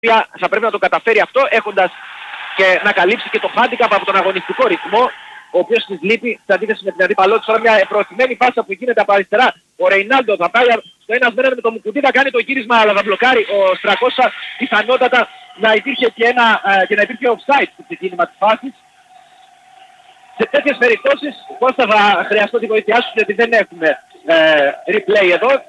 θα πρέπει να το καταφέρει αυτό έχοντας και να καλύψει και το handicap από τον αγωνιστικό ρυθμό, ο οποίος της λείπει σε αντίθεση με την αντίπαλό. Τώρα μια προωθημένη πάσα που γίνεται από αριστερά. Ο Ρεϊνάλντο θα πάει στο ένας μέρα με το Μουκουντή, θα κάνει το γύρισμα αλλά θα μπλοκάρει ο Στρακόσα. Πιθανότατα να υπήρχε και να υπήρχε offside στο ξεκίνημα της φάσης. Σε τέτοιες περιπτώσεις, Κώστα, θα χρειαστώ τη βοήθειά σου γιατί δεν έχουμε replay εδώ.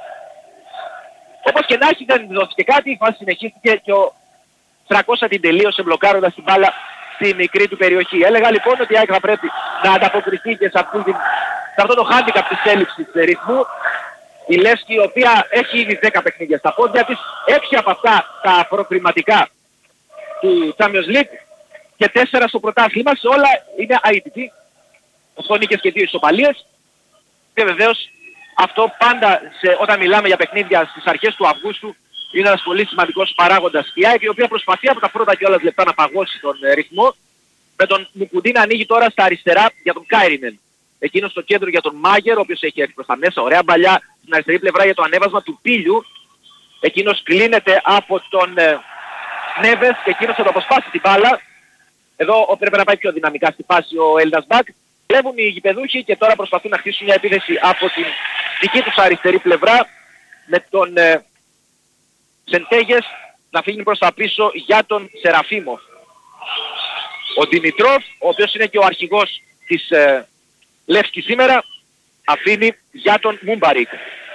Όπως και να έχει δεν δόθηκε κάτι, η φάση συνεχίστηκε και ο Στρακόσα την τελείωσε μπλοκάροντας την μπάλα στη μικρή του περιοχή. Έλεγα λοιπόν ότι η ΑΕΚ θα πρέπει να ανταποκριθεί και σε αυτό το handicap της έλλειψης ρυθμού. Η Λεύσκη, η οποία έχει ήδη 10 παιχνίδια στα πόδια της, 6 από αυτά τα προκριματικά του Champions League και 4 στο πρωτάθλημα, σε όλα είναι αίτητη. 8 νίκες και 2 ισοπαλίες. Και βεβαίως αυτό πάντα όταν μιλάμε για παιχνίδια στις αρχές του Αυγούστου είναι ένας πολύ σημαντικός παράγοντας. Η ΑΕΚ, η οποία προσπαθεί από τα πρώτα κιόλας λεπτά να παγώσει τον ρυθμό, με τον Μουκουντή να ανοίγει τώρα στα αριστερά για τον Κάιρινεν. Εκείνος στο κέντρο για τον Μάγερ, ο οποίος έχει έρθει προς τα μέσα, ωραία μπαλιά στην αριστερή πλευρά για το ανέβασμα του Πίλιου. Εκείνος κλείνεται από τον Νέβες και εκείνος θα το αποσπάσει την μπάλα. Εδώ πρέπει να πάει πιο δυναμικά στη φάση ο Έλληνας μπακ. Βλέπουν οι γηπεδούχοι και τώρα προσπαθούν να χτίσουν μια επίθεση από την δική τους αριστερή πλευρά με τον Σεντέγες να φύγει προς τα πίσω για τον Σεραφίμο. Ο Δημητρόφ, ο οποίος είναι και ο αρχηγός της Λεύσκη σήμερα, αφήνει για τον Μούμπαρικ.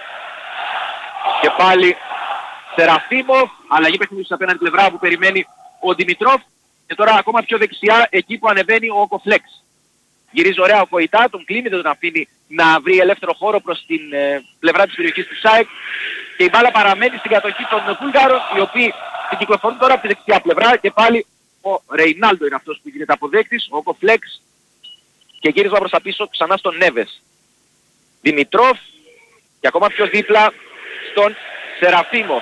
Και πάλι Σεραφίμο, αλλαγή παιχνίδι στην απέναντι πλευρά που περιμένει ο Δημητρόφ. Και τώρα ακόμα πιο δεξιά εκεί που ανεβαίνει ο Κοφλέξ. Γυρίζει ωραία ο Κοϊτά, τον κλείνει, δεν τον αφήνει να βρει ελεύθερο χώρο προς την πλευρά της περιοχής της ΣΑΕΚ. Και η μπάλα παραμένει στην κατοχή των Βούλγαρων, οι οποίοι την κυκλοφορούν τώρα από τη δεξιά πλευρά. Και πάλι ο Ρεϊνάλντο είναι αυτός που γίνεται αποδέκτης, ο Κοφλέξ. Και γύρισμα προς τα πίσω ξανά στον Νέβες. Δημητρόφ και ακόμα πιο δίπλα στον Σεραφίμο.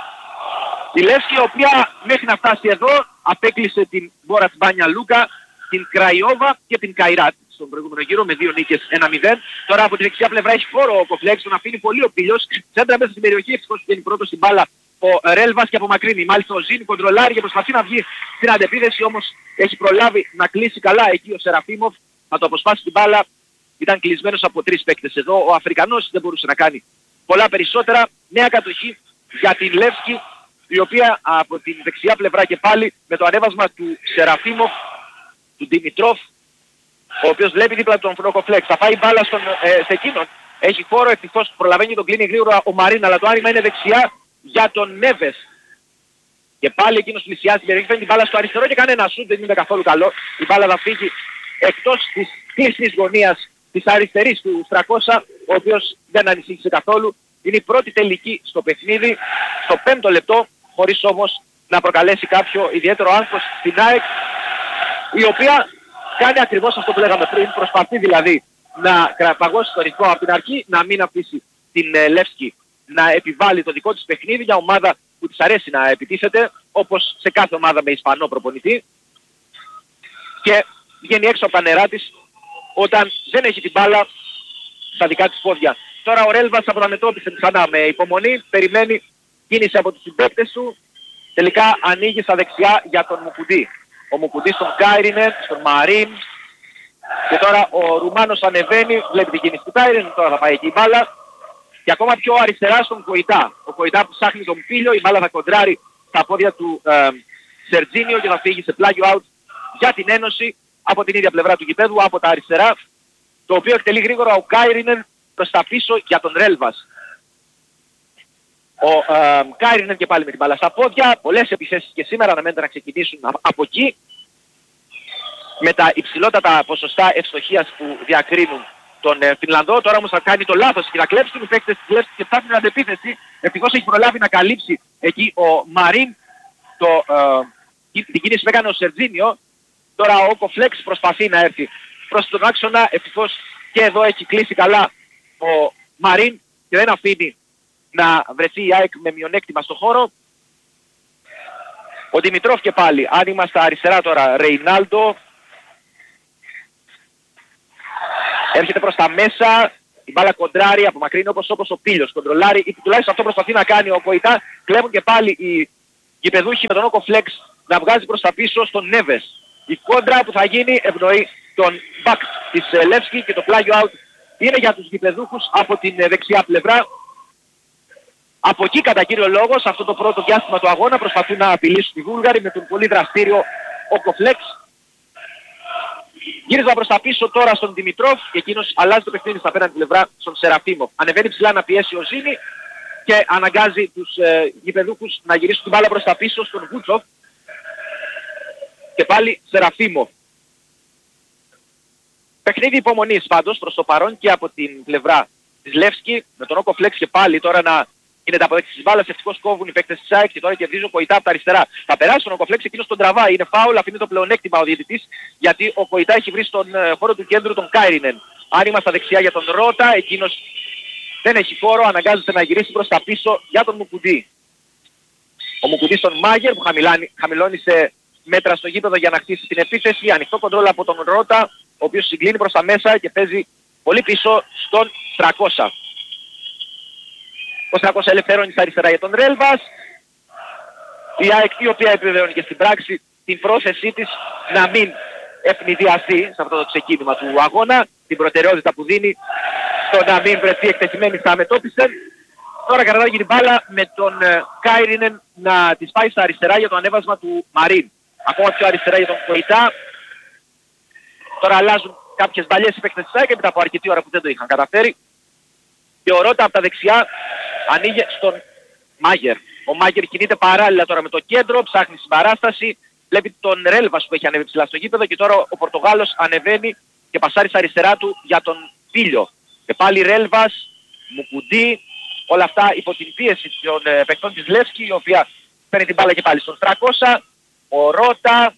Η Λεύσκη, η οποία μέχρι να φτάσει εδώ απέκλεισε την Μπόρας Μπάνια Λούκα, την Κραϊόβα και την Καϊράτ στον προηγούμενο γύρο με 2 νίκες 1-0. Τώρα από τη δεξιά πλευρά έχει φόρο ο Κοφλέξ, τον αφήνει πολύ ο Πίλιος. Σέντρα μέσα στην περιοχή, ευτυχώς βγαίνει πρώτος στην μπάλα ο Ρέλβας και απομακρύνει. Μάλιστα ο Ζήνη κοντρολάρει και προσπαθεί να βγει στην αντεπίθεση, όμως έχει προλάβει να κλείσει καλά εκεί ο Σεραφίμοφ, να το αποσπάσει την μπάλα. Ήταν κλεισμένος από 3 παίκτες εδώ. Ο Αφρικανός δεν μπορούσε να κάνει πολλά περισσότερα. Νέα κατοχή για την Λεύσκη, η οποία από την δεξιά πλευρά και πάλι με το ανέβασμα του Σεραφίμοφ, του Δημητρόφ, ο οποίος βλέπει δίπλα τον Φρόκοφλεξ. Θα πάει μπάλα σε εκείνον. Έχει χώρο, ευτυχώς προλαβαίνει τον κλείνει γρήγορα ο Μαρίν, αλλά το άνοιγμα είναι δεξιά για τον Νέβες. Και πάλι εκείνος πλησιάζει την περιοχή, φέρνει την μπάλα στο αριστερό και κάνει ένα σουτ, δεν είναι καθόλου καλό. Η μπάλα θα φύγει εκτός της κλειστής γωνίας της αριστερής του Στρακόσα, ο οποίος δεν ανησύχησε καθόλου. Είναι η πρώτη τελική στο παιχνίδι, στο 5ο λεπτό, χωρίς όμως να προκαλέσει κάποιο ιδιαίτερο άγχος στην ΑΕΚ, η οποία κάνει ακριβώς αυτό που λέγαμε πριν, προσπαθεί δηλαδή να παγώσει το ρυθμό από την αρχή, να μην αφήσει την Λεύσκη να επιβάλλει το δικό της παιχνίδι, για ομάδα που της αρέσει να επιτίθεται, όπως σε κάθε ομάδα με Ισπανό προπονητή, και βγαίνει έξω από τα νερά της όταν δεν έχει την μπάλα στα δικά της πόδια. Τώρα ο Ρέλβας αποδαμετώπισε ξανά με υπομονή, περιμένει κίνηση από τους συμπαίκτες του, τελικά ανοίγει στα δεξιά για τον Μουκουντή. Ο Μουκουντή στον Κάιρινεν, στον Μαρίν, και τώρα ο Ρουμάνος ανεβαίνει, βλέπει την κίνηση του Κάιρινεν, τώρα θα πάει εκεί η μπάλα, και ακόμα πιο αριστερά στον Κοϊτά. Ο Κοϊτά που ψάχνει τον Πίλιο, η μπάλα θα κοντράρει στα πόδια του Σερτζίνιο και θα φύγει σε πλάγιο out για την Ένωση από την ίδια πλευρά του γηπέδου, από τα αριστερά, το οποίο εκτελεί γρήγορα ο Κάιρινεν προς τα πίσω για τον Ρέλβας. Ο Κάιρινεν και πάλι με την μπάλα στα πόδια, πολλές επιθέσεις και σήμερα αναμένεται να ξεκινήσουν από εκεί, με τα υψηλότατα ποσοστά ευστοχίας που διακρίνουν τον Φινλανδό. Τώρα όμως θα κάνει το λάθος και θα κλέψει τους παίκτες της Λεύσκης και φτάνει την αντεπίθεση. Ευτυχώς έχει προλάβει να καλύψει εκεί ο Μαρίν την κίνηση που έκανε ο Σερτζίνιο. Τώρα ο Κοφλέξ προσπαθεί να έρθει προς τον άξονα. Ευτυχώς και εδώ έχει κλείσει καλά ο Μαρίν και δεν αφήνει να βρεθεί η ΑΕΚ με μειονέκτημα στο χώρο. Ο Δημητρόφ και πάλι άνοιγμα στα αριστερά τώρα. Ρεϊνάλντο έρχεται προς τα μέσα, η μπάλα κοντράρει, απομακρύνει όπως ο Πίλιος κοντρολάρει, ή τουλάχιστον αυτό προσπαθεί να κάνει ο Κοϊτά. Κλέβουν και πάλι οι γηπεδούχοι με τον Όκο Φλεξ να βγάζει προς τα πίσω στον Νέβες. Η κόντρα που θα γίνει ευνοεί τον μπακ της Λεύσκη και το πλάγιο out είναι για τους γηπεδούχους από την δεξιά πλευρά. Από εκεί κατά κύριο λόγο σε αυτό το πρώτο διάστημα του αγώνα προσπαθούν να απειλήσουν οι Βούλγαροι με τον πολύ δραστήριο Όκο Φλεξ. Γύρισμα προς τα πίσω τώρα στον Δημητρόφ και εκείνος αλλάζει το παιχνίδι στα απέναντι πλευρά στον Σεραφίμοφ. Ανεβαίνει ψηλά να πιέσει ο Ζήνη και αναγκάζει τους γηπεδούχους να γυρίσουν την μπάλα προς τα πίσω στον Βούτσοφ. Και πάλι Σεραφίμοφ. Παιχνίδι υπομονής πάντως προς το παρόν και από την πλευρά της Λεύσκη με τον Όκο Φλεξ και πάλι τώρα να γίνεται αποδέκτης της μπάλας. Ευτυχώς κόβουν οι παίκτες της ΑΕΚ και τώρα κερδίζει ο Κοϊτά από τα αριστερά. Θα περάσει τον Όκο Φλεξ, εκείνος τον τραβάει. Είναι φάουλ, αφήνει το πλεονέκτημα ο διαιτητής γιατί ο Κοϊτά έχει βρει στον χώρο του κέντρου τον Κάιρινεν. Άνοιγμα στα δεξιά για τον Ρώτα, εκείνος δεν έχει χώρο, αναγκάζεται να γυρίσει προς τα πίσω για τον Μουκουντή. Ο Μουκουντή στον Μάγερ που χαμηλώνει σε μέτρα στο γήπεδο για να χτίσει την επίθεση. Ανοιχτό κοντρόλ από τον Ρώτα, ο οποίος συγκλίνει προς τα μέσα και παίζει πολύ πίσω στον 300. Ο 300 ελευθερώνει στα αριστερά για τον Ρέλβας. Η ΑΕΚ η οποία επιβεβαιώνει και στην πράξη την πρόθεσή της να μην ευνηδιαστεί σε αυτό το ξεκίνημα του αγώνα. Την προτεραιότητα που δίνει στο να μην βρεθεί εκτεθειμένη στα αμετώπιστε. Τώρα κρατάει την μπάλα με τον Κάιρινεν να της πάει στα αριστερά για το ανέβασμα του Μαρίν. Ακόμα πιο αριστερά για τον Κοϊτά. Τώρα αλλάζουν κάποιες παλιές παίκτες της ΑΕΚ μετά από αρκετή ώρα που δεν το είχαν καταφέρει. Και ο Ρώτα από τα δεξιά ανοίγει στον Μάγερ. Ο Μάγερ κινείται παράλληλα τώρα με το κέντρο, ψάχνει συμπαράσταση. Βλέπει τον Ρέλβας που έχει ανέβει ψηλά στο γήπεδο και τώρα ο Πορτογάλος ανεβαίνει και πασάρει στα αριστερά του για τον Πίλιο. Και πάλι Ρέλβας, Μουκουντή, όλα αυτά υπό την πίεση των παιχτών της Λεύσκη, η οποία παίρνει την μπάλα και πάλι στον 300. Ο Ρώτα,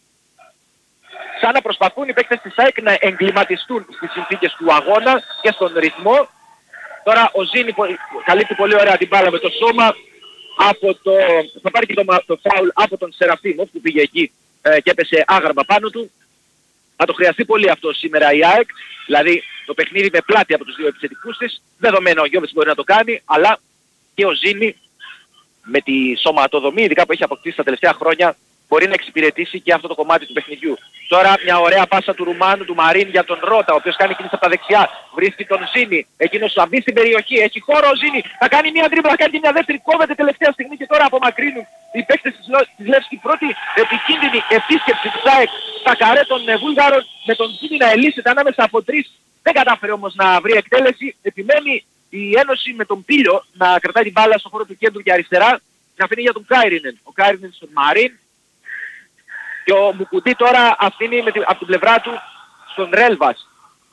σαν να προσπαθούν οι παίκτες της ΑΕΚ να εγκληματιστούν στις συνθήκες του αγώνα και στον ρυθμό. Τώρα ο Ζήνη καλύπτει πολύ ωραία την μπάλα με το σώμα. Θα πάρει και το φάουλ από τον Σεραφίμοφ που πήγε εκεί και έπεσε άγαρμα πάνω του. Θα το χρειαστεί πολύ αυτό σήμερα η ΑΕΚ. Δηλαδή το παιχνίδι με πλάτη από τους δύο επιθετικούς της. Δεδομένο ο Γιώβης μπορεί να το κάνει, αλλά και ο Ζήνη με τη σωματοδομή, ειδικά που έχει αποκτήσει τα τελευταία χρόνια, μπορεί να εξυπηρετήσει και αυτό το κομμάτι του παιχνιδιού. Τώρα μια ωραία πάσα του Ρουμάνου, του Μαρίν για τον Ρώτα, ο οποίος κάνει κίνηση από τα δεξιά. Βρίσκει τον Ζήνη, εκείνος θα μπει στην περιοχή, έχει χώρο ο Ζήνη. Θα κάνει μια τρίπλα, θα κάνει και μια δεύτερη, κόβεται τελευταία στιγμή και τώρα απομακρύνουν οι παίκτες της Λεύσκη. Πρώτη επικίνδυνη επίσκεψη της ΑΕΚ στα καρέ των Βούλγαρων με τον Ζήνη να ελύσσεται ανάμεσα από τρεις. Δεν κατάφερε όμως να βρει εκτέλεση. Επιμένει η Ένωση με τον Πίλιο να κρατάει την μπάλα στον χώρο του κέντρου και αριστερά. Να αφήνει για τον Κάιρινεν. Ο Κάιρινεν στον Μαρίν. Και ο Μουκουντή τώρα αφήνει από την πλευρά του στον Ρέλβας.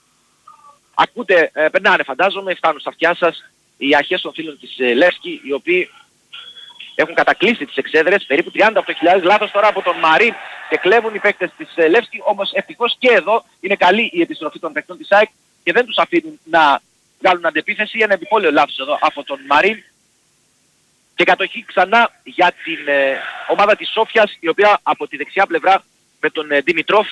Ακούτε, περνάνε φαντάζομαι, φτάνουν στα αυτιά σας οι αρχές των φίλων της Λεύσκη, οι οποίοι έχουν κατακλείσει τις εξέδρες, περίπου 38.000 λάθος τώρα από τον Μαρίν και κλέβουν οι παίκτες της Λεύσκη, όμως ευτυχώς και εδώ είναι καλή η επιστροφή των παίκτων της ΑΕΚ και δεν τους αφήνουν να βγάλουν αντεπίθεση. Ένα επιπόλαιο λάθος εδώ από τον Μαρίν. Και κατοχή ξανά για την ομάδα της Σόφιας, η οποία από τη δεξιά πλευρά με τον Δημητρόφ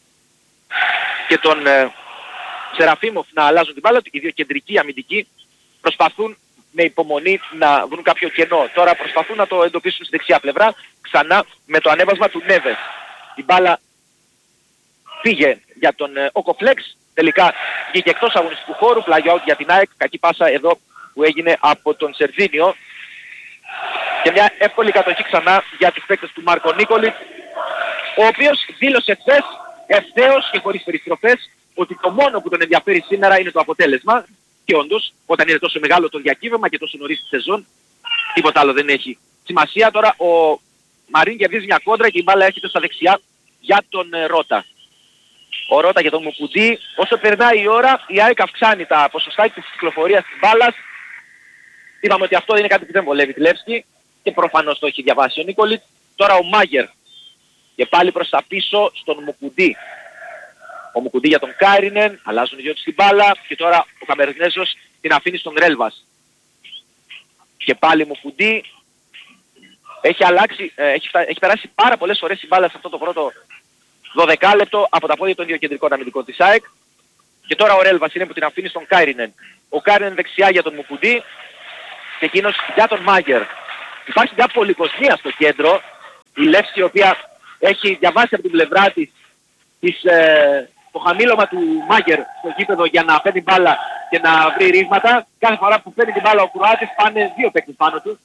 και τον Σεραφίμοφ να αλλάζουν την μπάλα. Οι δύο κεντρικοί αμυντικοί προσπαθούν με υπομονή να βρουν κάποιο κενό. Τώρα προσπαθούν να το εντοπίσουν στη δεξιά πλευρά, ξανά με το ανέβασμα του Νέβες. Η μπάλα πήγε για τον Όκο Φλεξ, τελικά βγήκε εκτός αγωνιστικού χώρου, πλάγιο out για την ΑΕΚ, κακή πάσα εδώ που έγινε από τον Σερζίνιο. Και μια εύκολη κατοχή ξανά για τους παίκτες του Μάρκο Νίκολιτ, ο οποίος δήλωσε χθες ευθέως και χωρίς περιστροφές ότι το μόνο που τον ενδιαφέρει σήμερα είναι το αποτέλεσμα. Και όντως, όταν είναι τόσο μεγάλο το διακύβευμα και τόσο νωρίς τη σεζόν, τίποτα άλλο δεν έχει σημασία. Τώρα ο Μαρίν κερδίζει μια κόντρα και η μπάλα έρχεται στα δεξιά για τον Ρώτα. Ο Ρώτα για τον Μουκουντή. Όσο περνάει η ώρα, η ΑΕΚ αυξάνει τα ποσοστά της κυκλοφορίας της μπάλας. Είπαμε ότι αυτό είναι κάτι που δεν βολεύει τη Λεύσκη και προφανώς το έχει διαβάσει ο Νίκολιτ. Τώρα ο Μάγερ και πάλι προς τα πίσω στον Μουκουντή. Ο Μουκουντή για τον Κάιρινεν, αλλάζουν οι δυο τους την μπάλα και τώρα ο Καμερνέζος την αφήνει στον Ρέλβας. Και πάλι Μουκουντή. Έχει αλλάξει, έχει περάσει πάρα πολλές φορές η μπάλα σε αυτό το πρώτο 12 λεπτό από τα πόδια των δύο κεντρικών αμυντικών της ΑΕΚ. Και τώρα ο Ρέλβας είναι που την αφήνει στον Κάιρινεν. Ο Κάιρινεν δεξιά για τον Μουκουντή και εκείνος για τον Μάγερ. Υπάρχει μια πολυκοσμία στο κέντρο. Η Λεύσκη, η οποία έχει διαβάσει από την πλευρά της το χαμήλωμα του Μάγκερ στο γήπεδο για να παίρνει μπάλα και να βρει ρήγματα. Κάθε φορά που παίρνει την μπάλα ο Κροάτης πάνε δύο παίκτες πάνω του.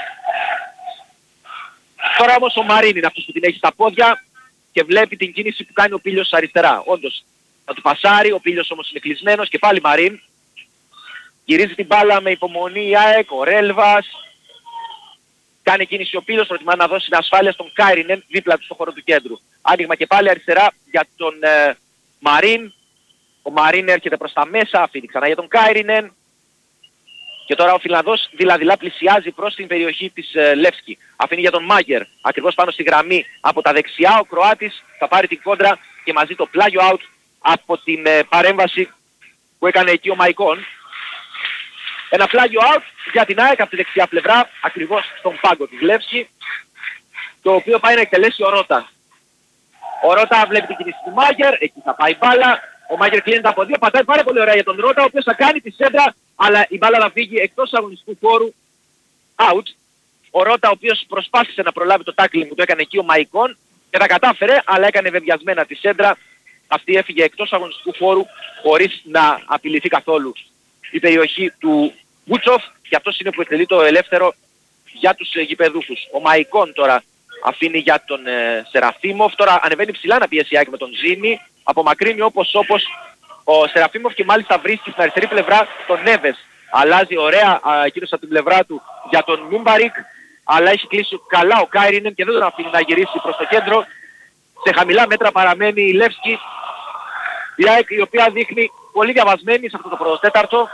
Τώρα όμως ο Μαρίν είναι αυτός που την έχει στα πόδια και βλέπει την κίνηση που κάνει ο Πήλιος αριστερά. Όντως θα του πασάρει, ο Πήλιος όμως είναι κλεισμένος και πάλι Μαρίν. Γυρίζει την μπάλα με υπομονή η ΑΕΚ, ο Ρέλβας. Κάνει κίνηση ο Πήλιος, προτιμά να δώσει ασφάλεια στον Κάιρινεν δίπλα του στο χώρο του κέντρου. Άνοιγμα και πάλι αριστερά για τον Μαρίν. Ο Μαρίν έρχεται προς τα μέσα, αφήνει ξανά για τον Κάιρινεν. Και τώρα ο Φιλανδός δειλά-δειλά πλησιάζει προς την περιοχή της Λεύσκη. Αφήνει για τον Μάγκερ, ακριβώς πάνω στη γραμμή από τα δεξιά. Ο Κροάτης θα πάρει την κόντρα και μαζί το πλάγιο out από την παρέμβαση που έκανε εκεί ο Μαϊκόν. Ένα πλάγιο out για την ΑΕΚ από τη δεξιά πλευρά, ακριβώς στον πάγκο της Λεύσκη, το οποίο πάει να εκτελέσει ο Ρώτα. Ο Ρώτα βλέπει την κίνηση του Μάγκερ, εκεί θα πάει μπάλα. Ο Μάγκερ κλείνεται από δύο, πατάει πάρα πολύ ωραία για τον Ρώτα, ο οποίος θα κάνει τη σέντρα, αλλά η μπάλα θα φύγει εκτός αγωνιστικού χώρου, out. Ο Ρώτα, ο οποίος προσπάθησε να προλάβει το tackling που το έκανε εκεί ο Μαϊκόν και τα κατάφερε, αλλά έκανε βεβαιασμένα τη σέντρα. Αυτή έφυγε εκτός αγωνιστικού χώρου χωρίς να απειληθεί καθόλου η περιοχή του Μπούτσοφ και αυτός είναι που εκτελεί το ελεύθερο για τους γηπεδούχους. Ο Μαϊκόν τώρα αφήνει για τον Σεραφίμοφ, τώρα ανεβαίνει ψηλά να πιέσει Άκη με τον Ζήνη, απομακρύνει όπως ο Σεραφίμοφ και μάλιστα βρίσκει στην αριστερή πλευρά τον Νέβες. Αλλάζει ωραία εκείνος από την πλευρά του για τον Μούμπαρικ, αλλά έχει κλείσει καλά ο Κάιρινεν και δεν τον αφήνει να γυρίσει προς το κέντρο. Σε χαμηλά μέτρα παραμένει η Λεύσκη, η ΑΕΚ η οποία δείχνει πολύ διαβασμένη σε αυτό το πρωτοτέταρτο.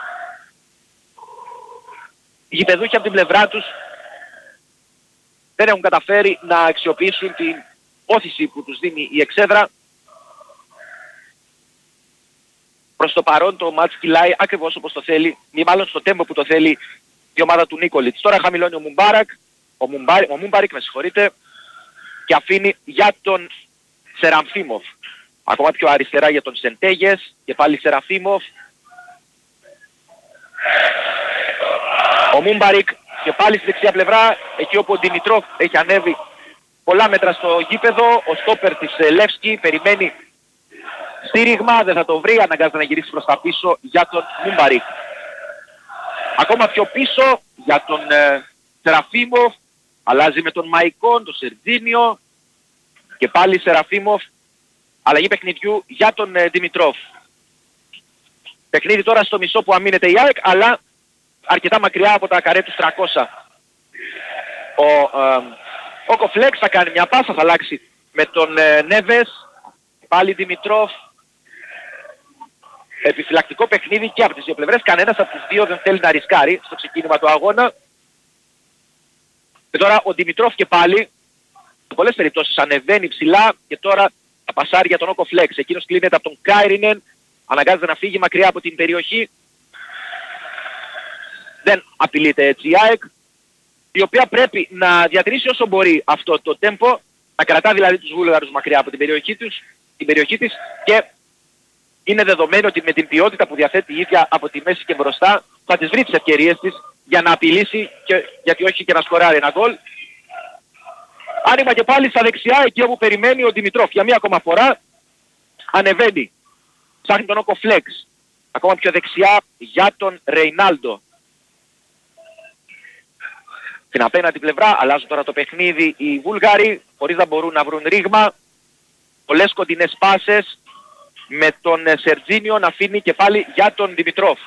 Οι γηπεδούχοι από την πλευρά τους δεν έχουν καταφέρει να αξιοποιήσουν την όθηση που τους δίνει η εξέδρα. Προς το παρόν το μάτς κυλάει ακριβώς όπως το θέλει, ή μάλλον στο τέμπο που το θέλει η ομάδα του Νίκολιτς. Τώρα χαμηλώνει ο Μούμπαρικ, με συγχωρείτε, και αφήνει για τον Σεραφίμοφ. Ακόμα πιο αριστερά για τον Σεντέγες και πάλι Σεραφίμοφ. Ο Μούμπαρικ και πάλι στη δεξιά πλευρά, εκεί όπου ο Δημητρόφ έχει ανέβει πολλά μέτρα στο γήπεδο. Ο στόπερ της Λεύσκη περιμένει στήριγμα, δεν θα το βρει, αναγκάζεται να γυρίσει προς τα πίσω για τον Μούμπαρικ. Ακόμα πιο πίσω για τον Σεραφίμοφ, αλλάζει με τον Μαϊκόν, τον Σερτζίνιο και πάλι Σεραφίμοφ. Αλλαγή παιχνιδιού για τον Δημητρόφ. Παιχνίδι τώρα στο μισό που αμήνεται η ΑΕΚ, αλλά αρκετά μακριά από τα καρέ του 300. Ο Κοφλέξ θα κάνει μια πάσα, θα αλλάξει με τον Νέβες. Πάλι Δημητρόφ. Επιφυλακτικό παιχνίδι και από τις δύο πλευρές. Κανένας από τους δύο δεν θέλει να ρισκάρει στο ξεκίνημα του αγώνα. Και τώρα ο Δημητρόφ και πάλι, σε πολλές περιπτώσεις ανεβαίνει ψηλά και τώρα θα πασάρει για τον Όκο Φλέξ. Εκείνος κλείνεται από τον Κάιρινεν, αναγκάζεται να φύγει μακριά από την περιοχή. Δεν απειλείται έτσι η ΑΕΚ, η οποία πρέπει να διατηρήσει όσο μπορεί αυτό το τέμπο, να κρατά δηλαδή τους Βούλγαρους μακριά από την περιοχή της και είναι δεδομένο ότι με την ποιότητα που διαθέτει η ίδια από τη μέση και μπροστά θα τις βρει τις ευκαιρίες της για να απειλήσει και γιατί όχι και να σκοράρει ένα γκολ. Άνοιγμα και πάλι στα δεξιά, εκεί όπου περιμένει ο Δημητρόφ. Για μία ακόμα φορά ανεβαίνει. Ψάχνει τον Όκο Φλέξ. Ακόμα πιο δεξιά για τον Ρεϊνάλντο. Στην απέναντι πλευρά αλλάζουν τώρα το παιχνίδι οι Βούλγαροι, χωρίς να μπορούν να βρουν ρήγμα. Πολλές κοντινές πάσες με τον Σερτζίνιο να αφήνει και πάλι για τον Δημητρόφ.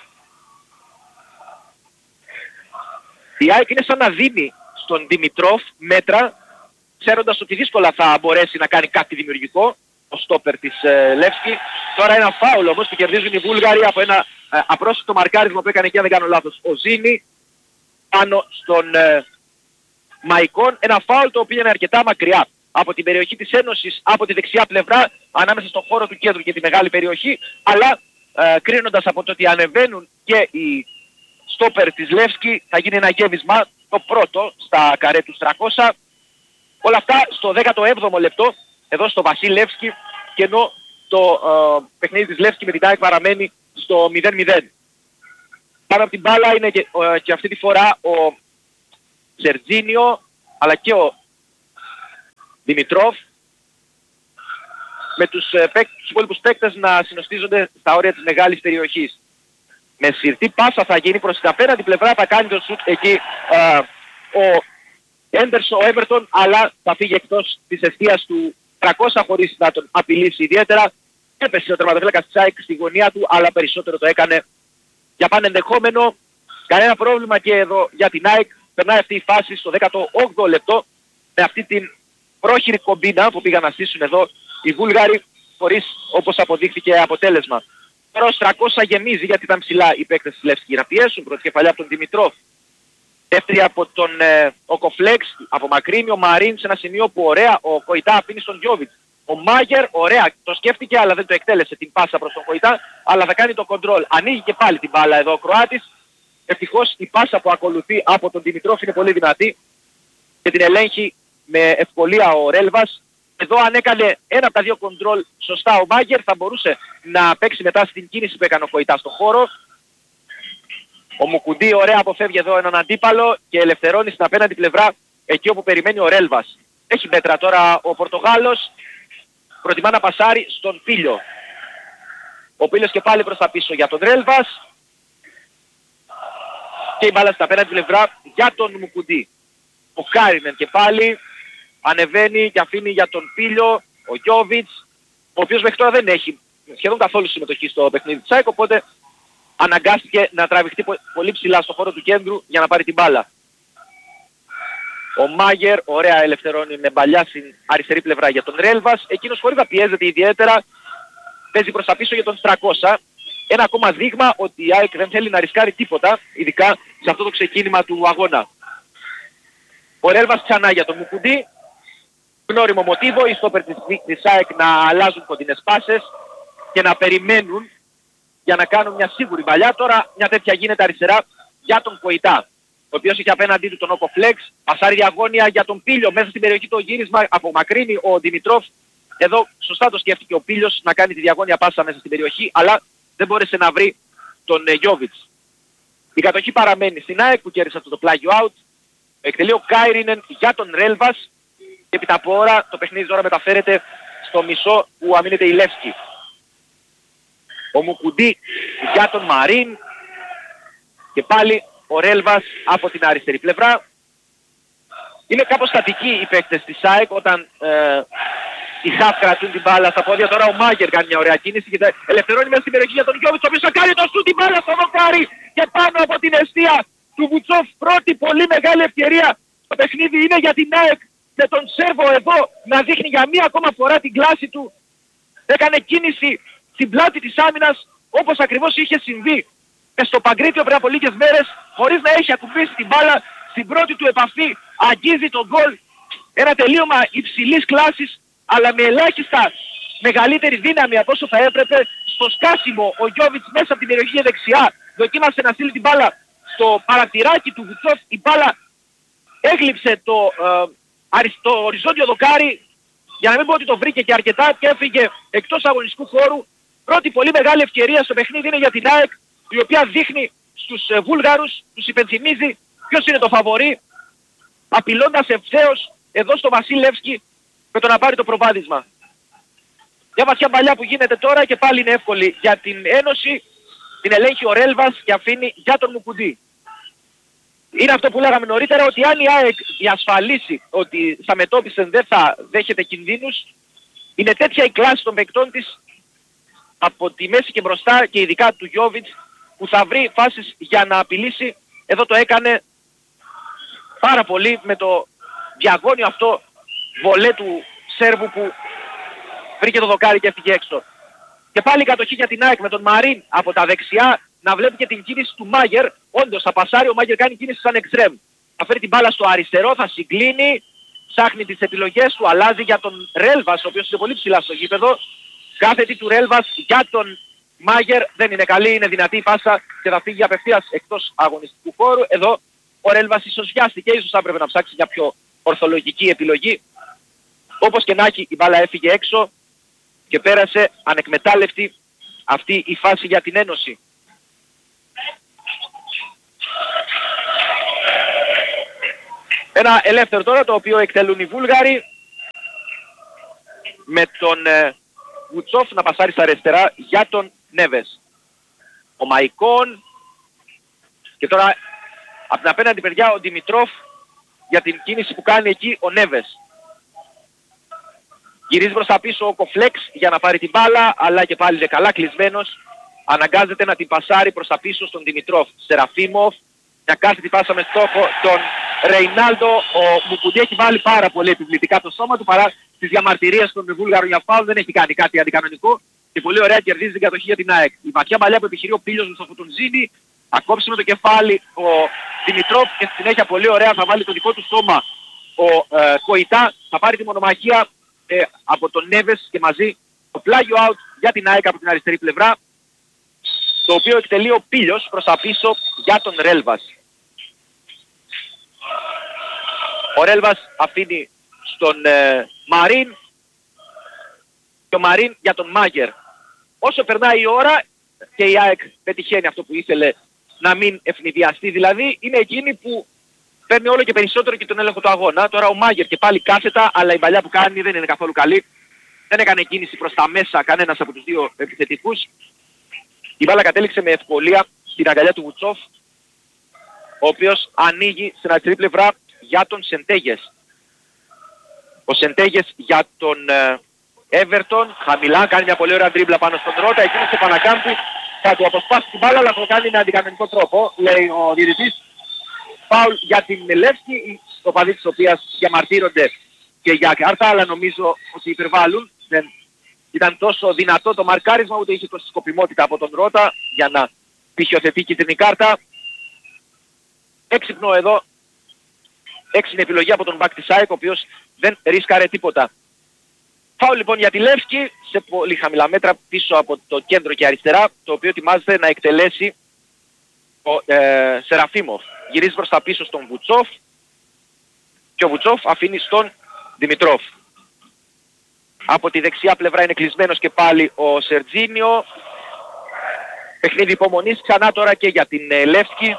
Η ΑΕΚ είναι σαν να δίνει στον Δημητρόφ μέτρα, ξέροντας ότι δύσκολα θα μπορέσει να κάνει κάτι δημιουργικό, ο στόπερ της Λεύσκη. Τώρα ένα φάουλ όμως που κερδίζουν οι Βούλγαροι από ένα απρόσιτο μαρκάρισμα που έκανε εκεί, αν δεν κάνω λάθος, ο Ζήνη πάνω στον Μαϊκόν. Ένα φάουλ το οποίο είναι αρκετά μακριά από την περιοχή της Ένωσης, από τη δεξιά πλευρά, ανάμεσα στον χώρο του κέντρου και τη μεγάλη περιοχή, αλλά κρίνοντας από το ότι ανεβαίνουν και οι στόπερ της Λεύσκη θα γίνει ένα γέμισμα, το πρώτο στα καρέ του 300. Όλα αυτά στο 17ο λεπτό, εδώ στο Βασίλη Λεύσκη, και ενώ το παιχνίδι της Λεύσκη με την ΑΕΚ παραμένει στο 0-0. Πάνω από την μπάλα είναι και αυτή τη φορά ο Σερτζίνιο αλλά και ο Δημητρόφ, με τους υπόλοιπους παίκτες να συνοστίζονται στα όρια της μεγάλης περιοχής. Με συρτή πάσα θα γίνει προς την απέναντι πλευρά, θα κάνει το σουτ εκεί ο Έβερτον, αλλά θα φύγει εκτός της εστίας του 300 χωρίς να τον απειλήσει ιδιαίτερα. Έπεσε ο τερματοφύλακας της ΑΕΚ στη γωνία του, αλλά περισσότερο το έκανε για πανενδεχόμενο. Κανένα πρόβλημα και εδώ για την ΑΕΚ. Περνάει αυτή η φάση στο 18ο λεπτό με αυτή την πρόχειρη κομπίνα που πήγαν να στήσουν εδώ οι Βούλγαροι, χωρίς όπως αποδείχθηκε αποτέλεσμα. Τώρα ως 300 γεμίζει γιατί ήταν ψηλά οι παίκτες της Λεύσκη να πιέσουν. Πρώτη κεφαλιά από τον Δημητρόφ. Δεύτερη από τον Οκοφλέξ, απομακρύνει ο Μαρίν σε ένα σημείο που ωραία ο Κοϊτά αφήνει στον Γιώβιτς. Ο Μάγερ, ωραία, το σκέφτηκε αλλά δεν το εκτέλεσε την πάσα προς τον Κοϊτά, αλλά θα κάνει το κοντρόλ. Ανοίγει και πάλι την μπάλα εδώ ο Κροάτης. Ευτυχώς η πάσα που ακολουθεί από τον Δημητρόφ είναι πολύ δυνατή και την ελέγχει με ευκολία ο Ρέλβας. Εδώ αν έκανε ένα από τα δύο κοντρόλ σωστά ο Μάγερ θα μπορούσε να παίξει μετά στην κίνηση που έκανε ο Κοϊτά στον χώρο. Ο Μουκουντή ωραία αποφεύγει εδώ έναν αντίπαλο και ελευθερώνει στην απέναντι πλευρά εκεί όπου περιμένει ο Ρέλβας. Έχει μέτρα τώρα ο Πορτογάλος, προτιμά να πασάρει στον Πίλιο. Ο Πίλιος και πάλι προς τα πίσω για τον Ρέλβας και η μπάλα στην απέναντι πλευρά για τον Μουκουντή. Ο Κάρινεν και πάλι ανεβαίνει και αφήνει για τον Πίλιο, ο Γιώβιτς, ο οποίος μέχρι τώρα δεν έχει σχεδόν καθόλου συμμετοχή στο παιχνίδι της ΑΕΚ, οπότε αναγκάστηκε να τραβηχτεί πολύ ψηλά στο χώρο του κέντρου για να πάρει την μπάλα. Ο Μάγερ, ωραία ελευθερώνει με μπαλιά στην αριστερή πλευρά για τον Ρέλβας, εκείνος χωρίς να πιέζεται ιδιαίτερα, παίζει προς τα πίσω για τον 300. Ένα ακόμα δείγμα ότι η ΑΕΚ δεν θέλει να ρισκάρει τίποτα, ειδικά σε αυτό το ξεκίνημα του αγώνα. Ο Ρέλβας ξανά για τον Μουκουντή. Γνώριμο μοτίβο, οι στόπερ της ΑΕΚ να αλλάζουν κοντινές πάσες και να περιμένουν για να κάνουν μια σίγουρη παλιά. Τώρα μια τέτοια γίνεται αριστερά για τον Κοϊτά, ο οποίος είχε απέναντί του τον Οκοφλέξ, πασάρει διαγώνια για τον Πίλιο, μέσα στην περιοχή το γύρισμα, απομακρύνει ο Δημητρόφ. Εδώ σωστά το σκέφτηκε ο Πίλιος να κάνει τη διαγώνια πάσα μέσα στην περιοχή, αλλά δεν μπόρεσε να βρει τον Γιώβιτς. Η κατοχή παραμένει στην ΑΕΚ που κέρδισε αυτό το πλάγιο out. Εκτελεί ο Κάιρινεν για τον Ρέλβας και επί τα πόρα το παιχνίδι τώρα μεταφέρεται στο μισό που αμήνεται η Λεύσκη. Ο Μουκουντή για τον Μαρίν και πάλι ο Ρέλβας από την αριστερή πλευρά. Είναι κάπως στατικοί οι παίκτες της ΑΕΚ όταν οι χαφ κρατούν την μπάλα στα πόδια. Τώρα ο Μάγερ κάνει μια ωραία κίνηση και ελευθερώνει μέσα στην περιοχή για τον Γιώβιτς, ο οποίος θα κάνει το σουτ, την μπάλα στο δοκάρι και πάνω από την αιστεία του Βουτσόφ. Πρώτη πολύ μεγάλη ευκαιρία. Το παιχνίδι είναι για την ΑΕΚ και τον Σέρβο εδώ να δείχνει για μία ακόμα φορά την κλάση του. Έκανε κίνηση στην πλάτη της άμυνας όπως ακριβώς είχε συμβεί στο Παγκρίτιο πριν από λίγες μέρες, χωρίς να έχει ακουμπήσει την μπάλα. Στην πρώτη του επαφή αγγίζει τον γκολ. Ένα τελείωμα υψηλής κλάσης, αλλά με ελάχιστα μεγαλύτερη δύναμη από όσο θα έπρεπε. Στο σκάσιμο ο Γιώβιτς μέσα από την περιοχή δεξιά δοκίμασε να στείλει την μπάλα στο παρατηράκι του Βουτσόφ. Η μπάλα έγλειψε το οριζόντιο δοκάρι, για να μην πω ότι το βρήκε και αρκετά, και έφυγε εκτός αγωνιστικού χώρου. Πρώτη πολύ μεγάλη ευκαιρία στο παιχνίδι είναι για την ΑΕΚ, η οποία δείχνει στους Βούλγαρους, τους υπενθυμίζει ποιος είναι το φαβορί, απειλώντας ευθέως εδώ στο Βασίλευσκι με το να πάρει το προβάδισμα. Μια βαθιά παλιά που γίνεται τώρα και πάλι είναι εύκολη για την Ένωση. Την ελέγχει ο Ρέλβας και αφήνει για τον Μουκουντή. Είναι αυτό που λέγαμε νωρίτερα, ότι αν η ΑΕΚ διασφαλίσει ότι στα μετώπισεν δεν θα δέχεται κινδύνους, είναι τέτοια η κλάση των παικτών της από τη μέση και μπροστά και ειδικά του Γιώβιτς, που θα βρει φάσεις για να απειλήσει. Εδώ το έκανε πάρα πολύ με το διαγώνιο αυτό βολέ του Σέρβου που βρήκε το δοκάρι και έφυγε έξω. Και πάλι κατοχή για την ΑΕΚ με τον Μαρίν από τα δεξιά, να βλέπει και την κίνηση του Μάγερ. Όντως θα πασάρει, ο Μάγερ κάνει κίνηση σαν εξτρέμ. Θα φέρει την μπάλα στο αριστερό, θα συγκλίνει, ψάχνει τις επιλογές του, αλλάζει για τον Ρέλβας, ο οποίος είναι πολύ ψηλά στο γήπεδο. Κάθετη του Ρέλβας για τον Μάγερ δεν είναι καλή, είναι δυνατή η πάσα και θα φύγει απευθείας εκτός αγωνιστικού χώρου. Εδώ ο Ρέλβας ίσως βιάστηκε, ίσως θα έπρεπε να ψάξει μια πιο ορθολογική επιλογή. Όπως και να έχει, η μπάλα έφυγε έξω και πέρασε ανεκμετάλλευτη αυτή η φάση για την Ένωση. Ένα ελεύθερο τώρα το οποίο εκτελούν οι Βούλγαροι με τον Βουτσόφ να πασάρει στα αριστερά για τον Νέβες. Ο Μαϊκόν και τώρα από την απέναντι παιδιά ο Δημητρόφ για την κίνηση που κάνει εκεί ο Νέβες. Γυρίζει προς τα πίσω ο Κοφλέξ για να πάρει την μπάλα, αλλά και πάλι είναι καλά κλεισμένος. Αναγκάζεται να την πασάρει προς τα πίσω στον Δημητρόφ. Σεραφίμοφ, μια κάθετη πάσα με στόχο τον Ρεϊνάλντο. Ο Μουκουντή έχει βάλει πάρα πολύ επιβλητικά το σώμα του, παρά τις διαμαρτυρίες των Βούλγαρων για φάουλ, δεν έχει κάνει κάτι αντικανονικό και πολύ ωραία κερδίζει την κατοχή για την ΑΕΚ. Η βαθιά παλιά που επιχειρεί ο Πίλιος με τον Ζήνη, ακόψει με το κεφάλι ο Δημητρόφ και στη συνέχεια πολύ ωραία θα βάλει το δικό του σώμα ο Κοϊτά, θα πάρει τη μονομαχία από τον Νέβες και μαζί το πλάγιο out για την ΑΕΚ από την αριστερή πλευρά, το οποίο εκτελεί ο Πίλιος προς τα πίσω για τον Ρέλβας. Ο Ρέλβας αφήνει στον Μαρίν και ο Μαρίν για τον Μάγερ. Όσο περνάει η ώρα και η ΑΕΚ πετυχαίνει αυτό που ήθελε, να μην ευνηδιαστεί δηλαδή, είναι εκείνη που παίρνει όλο και περισσότερο και τον έλεγχο του αγώνα. Τώρα ο Μάγερ και πάλι κάθετα, αλλά η παλιά που κάνει δεν είναι καθόλου καλή. Δεν έκανε κίνηση προς τα μέσα κανένας από τους δύο επιθετικούς. Η μπάλα κατέληξε με ευκολία στην αγκαλιά του Βουτσόφ, ο οποίος ανοίγει στην αριστερή πλευρά για τον Σεντέγες. Ο Σεντέγες για τον Everton, χαμηλά, κάνει μια πολύ ωραία τρίμπλα πάνω στον Ρότα, εκείνος επανακάμπτει, θα του αποσπάσει την μπάλα, αλλά θα το κάνει με αντικανονικό τρόπο, λέει ο διαιτητής. Φάουλ για την Λεύσκη, το παδί της οποίας διαμαρτύρονται και για κάρτα, αλλά νομίζω ότι υπερβάλλουν. Δεν ήταν τόσο δυνατό το μαρκάρισμα, ούτε είχε τόση σκοπιμότητα από τον Ρότα για να πηχιοθετεί κίτρινη κάρτα. Έξυπνο εδώ, έξυπνη επιλογή από τον μπακ της ΑΕΚ, ο οποίος δεν ρίσκαρε τίποτα. Φάουλ λοιπόν για τη Λεύσκη σε πολύ χαμηλά μέτρα πίσω από το κέντρο και αριστερά, το οποίο ετοιμάζεται να εκτελέσει ο Σεραφίμοφ. Γυρίζει προς τα πίσω στον Βουτσόφ και ο Βουτσόφ αφήνει στον Δημητρόφ. Από τη δεξιά πλευρά είναι κλεισμένος και πάλι ο Σερτζίνιο. Παιχνίδι υπομονής ξανά τώρα και για την Λεύσκη,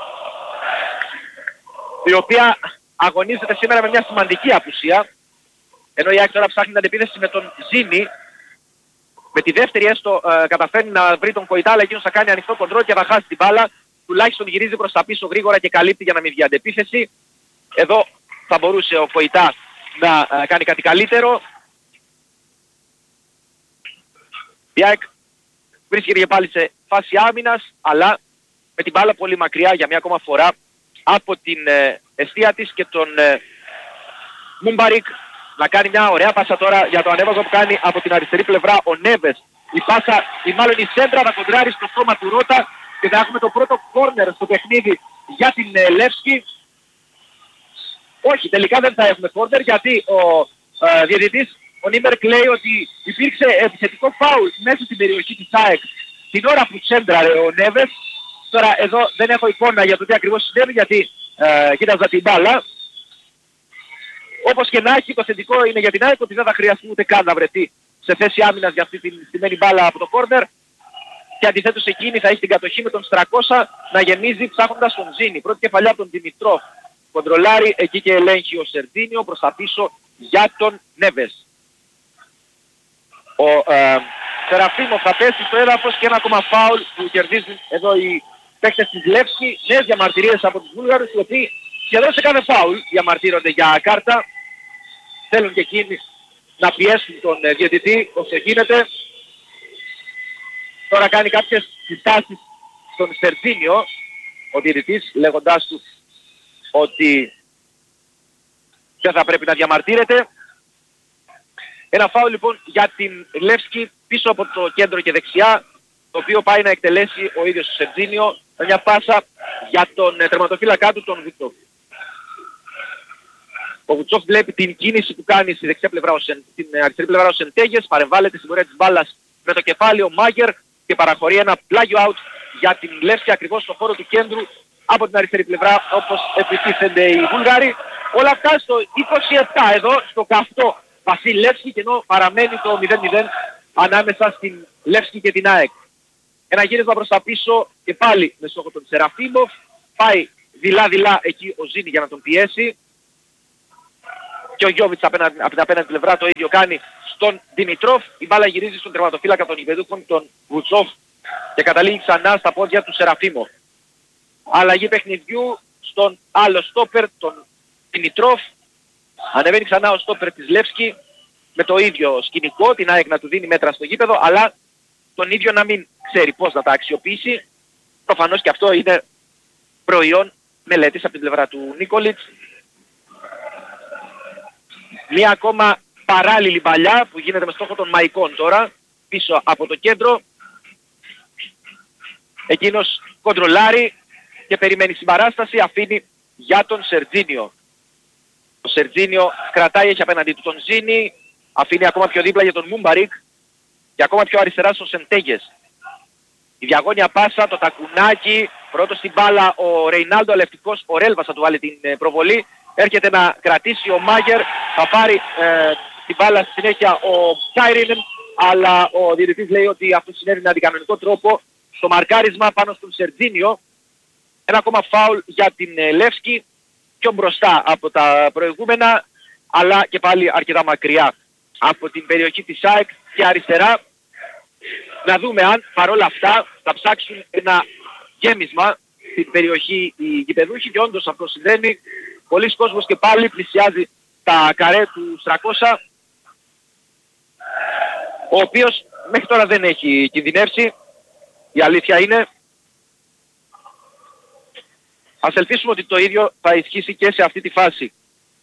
η οποία αγωνίζεται σήμερα με μια σημαντική απουσία. Ενώ η ΑΕΚ τώρα ψάχνει την αντεπίθεση με τον Ζήνη. Με τη δεύτερη έστω καταφέρνει να βρει τον Κοϊτά, αλλά εκείνος θα κάνει ανοιχτό κοντρόλ και θα χάσει την μπάλα. Τουλάχιστον γυρίζει προς τα πίσω γρήγορα και καλύπτει για να μην βγει αντεπίθεση. Εδώ θα μπορούσε ο Κοϊτά να κάνει κάτι καλύτερο. Η ΑΕΚ βρίσκεται και πάλι σε φάση άμυνας, αλλά με την μπάλα πολύ μακριά για μια ακόμα φορά από την εστία της και τον Μουμπαρίκ να κάνει μια ωραία πάσα τώρα για το ανέβασμα που κάνει από την αριστερή πλευρά ο Νέβες. Η πάσα, ή μάλλον η σέντρα θα κοντράρει στο στόμα του Ρότα και θα έχουμε το πρώτο κόρνερ στο παιχνίδι για την Λεύσκη. Όχι, τελικά δεν θα έχουμε κόρνερ, γιατί ο διαιτητής, ο Νίμερκ, λέει ότι υπήρξε επιθετικό φάουλ μέσα στην περιοχή της ΑΕΚ την ώρα που τσέντραρε ο Νέβες. Τώρα εδώ δεν έχω εικόνα για το τι ακριβώς συνέβη, γιατί κοίταζα την μπάλα. Όπως και να έχει, το θετικό είναι για την ΑΕΚ ότι δεν θα χρειαστεί ούτε καν να βρεθεί σε θέση άμυνας για αυτή την στημένη μπάλα από το κόρνερ. Και αντιθέτως εκείνη θα έχει την κατοχή με τον Στρακώσα να γεμίζει ψάχνοντας τον Ζήνη. Πρώτη κεφαλιά από τον Δημητρόφ. Κοντρολάρει εκεί και ελέγχει ο Σερτζίνιο προς τα πίσω για τον Νέβες. Ο Σεραφίμοφ θα πέσει στο έδαφος και ένα ακόμα φάουλ που κερδίζουν εδώ οι παίκτες της Λεύσκη. Νέες διαμαρτυρίες από τους Βούλγαρους, οι οποίοι σχεδόν σε κάθε φάουλ διαμαρτύρονται για κάρτα. Θέλουν και εκείνοι να πιέσουν τον διαιτητή όσο γίνεται. Τώρα κάνει κάποιες συστάσεις στον Σερτζίνιο ο διαιτητής, λέγοντάς του ότι δεν θα πρέπει να διαμαρτύρεται. Ένα φάουλ λοιπόν για την Λεύσκη πίσω από το κέντρο και δεξιά, το οποίο πάει να εκτελέσει ο ίδιος ο Σερτζίνιο με μια πάσα για τον τερματοφύλακά του, τον Βουτσόφ. Ο Βουτσόφ βλέπει την κίνηση που κάνει στη δεξιά πλευρά, στην αριστερή πλευρά ο Σεντέγες, παρεμβάλλεται στην πορεία της μπάλας με το κεφάλι ο Μάγερ και παραχωρεί ένα πλάγιο out για την Λεύσκη ακριβώς στο χώρο του κέντρου από την αριστερή πλευρά, όπως επιτίθενται οι Βούλγαροι. Όλα αυτά στο 27 εδώ, στο καυτό Βασίλη Λεύσκη, και ενώ παραμένει το 0-0 ανάμεσα στην Λεύσκη και την ΑΕΚ. Ένα γύρισμα προς τα πίσω και πάλι με στόχο τον Σεραφίμοφ. Πάει δειλά-δειλά εκεί ο Ζήνη για να τον πιέσει. και ο Γιώβιτς από την απέναντι πλευρά το ίδιο κάνει στον Δημητρόφ. Η μπάλα γυρίζει στον τερματοφύλακα των γηπεδούχων, τον Βουτσόφ, και καταλήγει ξανά στα πόδια του Σεραφίμοφ. Αλλαγή παιχνιδιού στον άλλο στόπερ, τον Δημητρόφ. Ανεβαίνει ξανά ο στόπερ της Λεύσκη με το ίδιο σκηνικό, την ΑΕΚ να του δίνει μέτρα στο γήπεδο, αλλά τον ίδιο να μην ξέρει πώς να τα αξιοποιήσει. Προφανώς και αυτό είναι προϊόν μελέτης από την πλευρά του Νίκολιτς. Μία ακόμα παράλληλη παλιά που γίνεται με στόχο των Μαϊκών τώρα, πίσω από το κέντρο. Εκείνος κοντρολάρει και περιμένει συμπαράσταση, αφήνει για τον Σερτζίνιο. Ο Σερτζίνιο κρατάει, έχει απέναντι του τον Ζήνη, αφήνει ακόμα πιο δίπλα για τον Μούμπαρικ και ακόμα πιο αριστερά στον Σεντέγες. Η διαγώνια πάσα, το τακουνάκι, πρώτος στην μπάλα ο Ρεϊνάλντο, αλευτικός, ο Ρέλβας θα του βάλει την προβολή. Έρχεται να κρατήσει ο Μάγερ, θα πάρει την μπάλα στη συνέχεια ο Κάιρινεν, αλλά ο διαιτητής λέει ότι αυτό συνέβη με αντικανονικό τρόπο στο μαρκάρισμα πάνω στον Σερτζίνιο. Ένα ακόμα φάουλ για την Λεύσκη, πιο μπροστά από τα προηγούμενα, αλλά και πάλι αρκετά μακριά από την περιοχή της ΑΕΚ και αριστερά. Να δούμε αν παρόλα αυτά θα ψάξουν ένα γέμισμα στην περιοχή οι γηπεδούχοι, και όντως αυτό συμβαίνει. Πολλοί κόσμος και πάλι πλησιάζει τα καρέ του Στρακώσα, ο οποίος μέχρι τώρα δεν έχει κινδυνεύσει, η αλήθεια είναι. Ας ελπίσουμε ότι το ίδιο θα ισχύσει και σε αυτή τη φάση.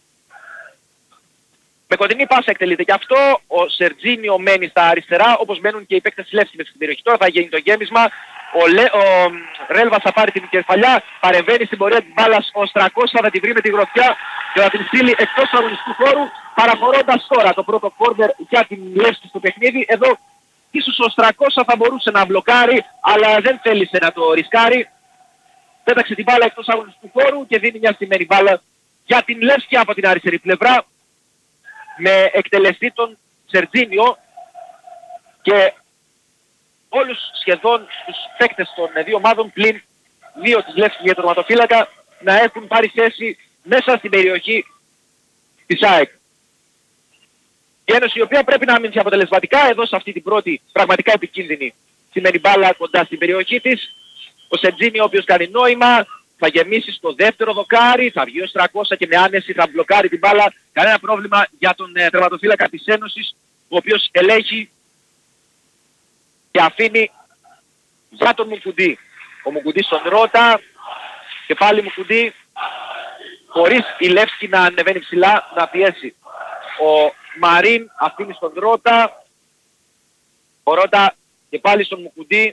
Με κοντινή πάσα εκτελείται και αυτό, ο Σερτζίνιο μένει στα αριστερά, όπως μένουν και οι παίκτες Λεύσκη μέσα στην περιοχή. Τώρα θα γίνει το γέμισμα, ο Ρέλβας θα πάρει την κεφαλιά, παρεμβαίνει στην πορεία της μπάλας, ο Στρακώσα θα τη βρει με τη γροθιά και θα την στείλει εκτός αγωνιστικού χώρου, παραχωρώντας τώρα το πρώτο κόρνερ για την Λεύσκη στο παιχνίδι. Εδώ ίσως ο Στρακώσα θα μπορούσε να μπλοκάρει, αλλά δεν θέλησε να το ρισκάρει. Πέταξε την μπάλα εκτός αγωνιστικού χώρου και δίνει μια στημένη μπάλα για την Λεύσκη από την αριστερή πλευρά, με εκτελεστή τον Σερτζίνιο, και όλους σχεδόν τους παίκτες των δύο ομάδων πλην δύο της Λεύσκης για τον τερματοφύλακα να έχουν πάρει θέση μέσα στην περιοχή της ΑΕΚ. Η Ένωση η οποία πρέπει να μείνει αποτελεσματικά εδώ σε αυτή την πρώτη πραγματικά επικίνδυνη σημαίνει μπάλα κοντά στην περιοχή της. Ο Σερτζίνιο, ο οποίος κάνει νόημα, θα γεμίσει στο δεύτερο δοκάρι, θα βγει ο Στρακώσα και με άνεση θα μπλοκάρει την μπάλα. Κανένα πρόβλημα για τον τερματοφύλακα της Ένωσης, ο οποίος ελέγχει και αφήνει για τον Μουκουντή. Ο Μουκουντή στον Ρώτα και πάλι Μουκουντή, χωρίς η Λεύσκη να ανεβαίνει ψηλά να πιέσει. Ο Μαρίν αφήνει στον Ρώτα, ο Ρώτα και πάλι στον Μουκουντή.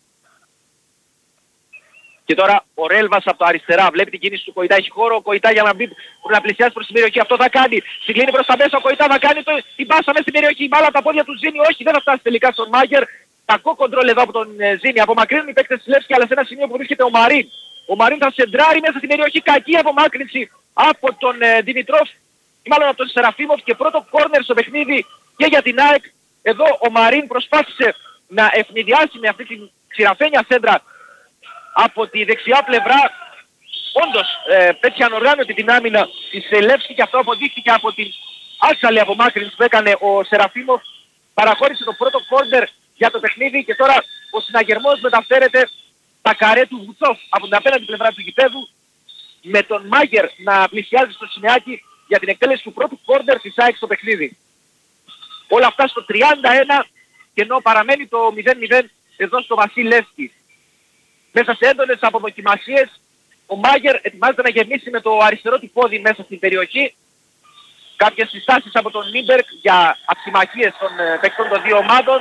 Και τώρα ο Ρέλβας από τα αριστερά βλέπει την κίνηση του Κοϊτά, έχει χώρο, ο Κοϊτά για να μπει, να πλησιάσει προς την περιοχή, αυτό θα κάνει. Συγκλίνει προς τα μέσα, ο Κοϊτά θα κάνει την πάσα μέσα στην περιοχή, η μπάλα από τα πόδια του Ζήνη, όχι, δεν θα φτάσει τελικά στον Μάγερ. Κακό κοντρόλ εδώ από τον Ζήνη, απομακρύνουν οι παίκτες της Λεύσκη, αλλά σε ένα σημείο που βρίσκεται ο Μαρίν. Ο Μαρίν θα σεντράρει μέσα στην περιοχή, κακή απομάκρυνση από τον Δημητρόφ, ή μάλλον από τον Σεραφίμοφ, και πρώτο κόρνερ στο παιχνίδι και για την ΑΕΚ. Εδώ ο Μαρίν προσπάθησε να ευνηδιάσει με αυτή την ξηραφένια σέντρα από τη δεξιά πλευρά. Όντως πέτυχε ανοργάνωτη την άμυνα της Λεύσκη και αυτό αποδείχθηκε από την άσχαλη απομάκρυνση που έκανε ο Σεραφίμοφ. Παραχώρησε το πρώτο κόρνερ για το παιχνίδι και τώρα ο συναγερμός μεταφέρεται τα καρέ του Βουτσόφ από την απέναντι πλευρά του γηπέδου, με τον Μάγερ να πλησιάζει στο σημαίακι για την εκτέλεση του πρώτου κόρνερ της ΑΕΚ στο παιχνίδι. Όλα αυτά στο 31, και ενώ παραμένει το 0-0 εδώ στο Βασίλη Λεύσκη. Μέσα σε έντονες αποδοκιμασίες, ο Μάγερ ετοιμάζεται να γεμίσει με το αριστερό του πόδι μέσα στην περιοχή. Κάποιες συστάσεις από τον Νίμπερκ για αξιμαχίες των παίκτων των δύο ομάδων.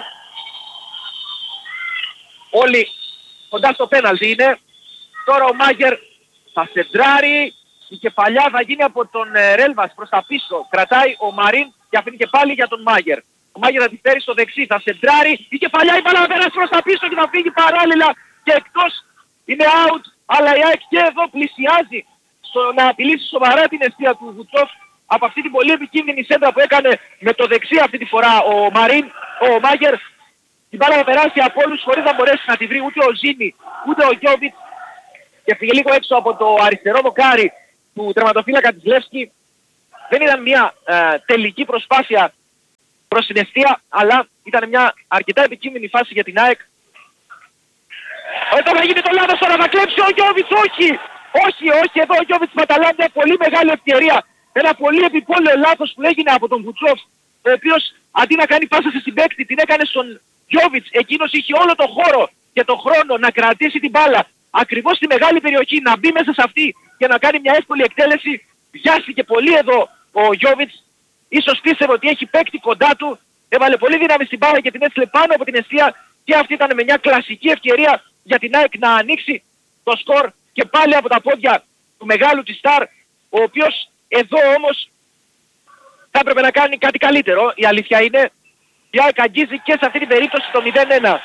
Όλοι κοντά στο πέναλτι είναι. Τώρα ο Μάγερ θα σεντράρει. Η κεφαλιά θα γίνει από τον Ρέλβας προς τα πίσω. Κρατάει ο Μαρίν και αφήνει και πάλι για τον Μάγερ. Ο Μάγερ θα τη φέρει στο δεξί, θα σεντράρει. Η κεφαλιά, η μπάλα θα περάσει προς τα πίσω και θα φύγει παράλληλα και εκτός. Είναι out, αλλά η ΑΕΚ και εδώ πλησιάζει στο να απειλήσει σοβαρά την αιστεία του Βουτσόφ από αυτή την πολύ επικίνδυνη σέντρα που έκανε με το δεξί αυτή τη φορά ο Μαρίν, ο Μάγερ. Την μπάλα θα περάσει από όλους χωρίς να μπορέσει να τη βρει ούτε ο Ζήνη ούτε ο Γιώβιτς και φύγει λίγο έξω από το αριστερό δοκάρι του τερματοφύλακα της Λεύσκη. Δεν ήταν μια τελική προσπάθεια προς την εστία, αλλά ήταν μια αρκετά επικίνδυνη φάση για την ΑΕΚ. Εδώ θα γίνει το λάθος, τώρα θα κλέψει ο Γιώβιτς, όχι, εδώ ο Γιώβιτς παταλά μια πολύ μεγάλη ευκαιρία. Ένα πολύ επιπόλαιο λάθος που έγινε από τον Βουτσόφ, ο οποίος αντί να κάνει πάσα σε συμπαίκτη, την έκανε στον Γιώβιτς. Εκείνος είχε όλο τον χώρο και τον χρόνο να κρατήσει την μπάλα ακριβώς στη μεγάλη περιοχή, να μπει μέσα σε αυτή και να κάνει μια εύκολη εκτέλεση. Βιάστηκε πολύ εδώ ο Γιώβιτς, ίσως πίστευε ότι έχει παίκτη κοντά του, έβαλε πολύ δύναμη στην μπάλα και την έστειλε πάνω από την εστία και αυτή ήταν με μια κλασική ευκαιρία για την ΑΕΚ να ανοίξει το σκορ και πάλι από τα πόδια του μεγάλου της Σταρ, ο οποίος εδώ όμως θα έπρεπε να κάνει κάτι καλύτερο. Η αλήθεια είναι, η ΑΕΚ αγγίζει και σε αυτή την περίπτωση το 0-1.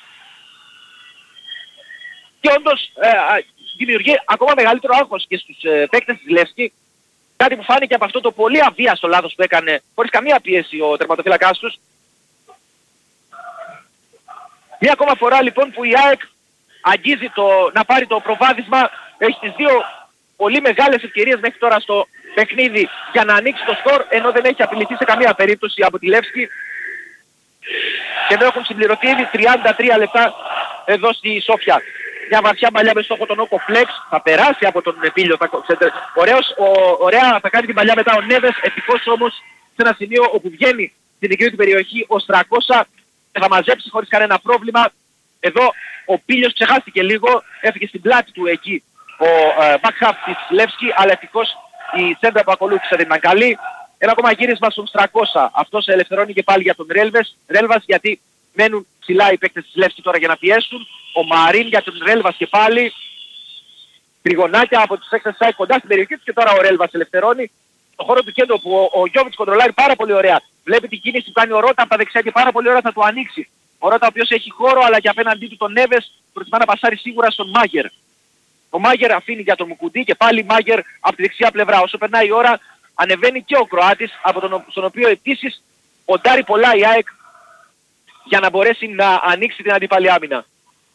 Και όντως δημιουργεί ακόμα μεγαλύτερο άγχος και στους παίκτες της Λεύσκη. Κάτι που φάνηκε από αυτό το πολύ αβίαστο λάθος που έκανε χωρίς καμία πίεση ο τερματοφύλακάς τους. Μία ακόμα φορά λοιπόν που η ΑΕΚ αγγίζει να πάρει το προβάδισμα, έχει τις δύο πολύ μεγάλες ευκαιρίες μέχρι τώρα στο παιχνίδι για να ανοίξει το σκορ, ενώ δεν έχει απειληθεί σε καμία περίπτωση από τη Λεύσκη. Και εδώ έχουν συμπληρωθεί ήδη 33 λεπτά εδώ στη Σόφια. Μια βαθιά παλιά με στόχο τον Όκο Φλεξ, θα περάσει από τον Πίλιο, ωραία θα κάνει την παλιά μετά ο Νέβες, ευτυχώς όμως σε ένα σημείο όπου βγαίνει στην δική του περιοχή ο Στρακώσα και θα μαζέψει χωρίς κανένα πρόβλημα. Εδώ ο Πίλιος ξεχάστηκε λίγο, έφυγε στην πλάτη του εκεί ο back half της Λεύσκη, αλλά ευτυχώς η σέντρα που ακολούθησε δεν ήταν καλή. Ένα ακόμα γύρισμα στον Στρακώσα, αυτός ελευθερώνει και πάλι για τον Ρέλβας, γιατί μένουν ψηλά οι παίκτες της Λεύσκη τώρα για να πιέσουν. Ο Μαρίν για τον Ρέλβας και πάλι. Τριγωνάκια από τους παίκτες της κοντά στην περιοχή του και τώρα ο Ρέλβας ελευθερώνει. Το χώρο του κέντρου που ο Γιώβιτς κοντρολάρει πάρα πολύ ωραία. Βλέπει την κίνηση που κάνει ο Ρώτα από τα δεξιά και πάρα πολύ ωραία θα του ανοίξει. Ο Ρώτα ο οποίος έχει χώρο, αλλά και απέναντί του τον Νέβες προτιμά να πασάρει σίγουρα στον Μάγερ. Ο Μάγερ αφήνει για τον Μουκουντή και πάλι Μάγερ από τη δεξιά πλευρά. Όσο περνάει η ώρα ανεβαίνει και ο Κροάτης, στον οποίο επίσης ποντάρει πολλά η ΑΕΚ για να μπορέσει να ανοίξει την αντίπαλη άμυνα.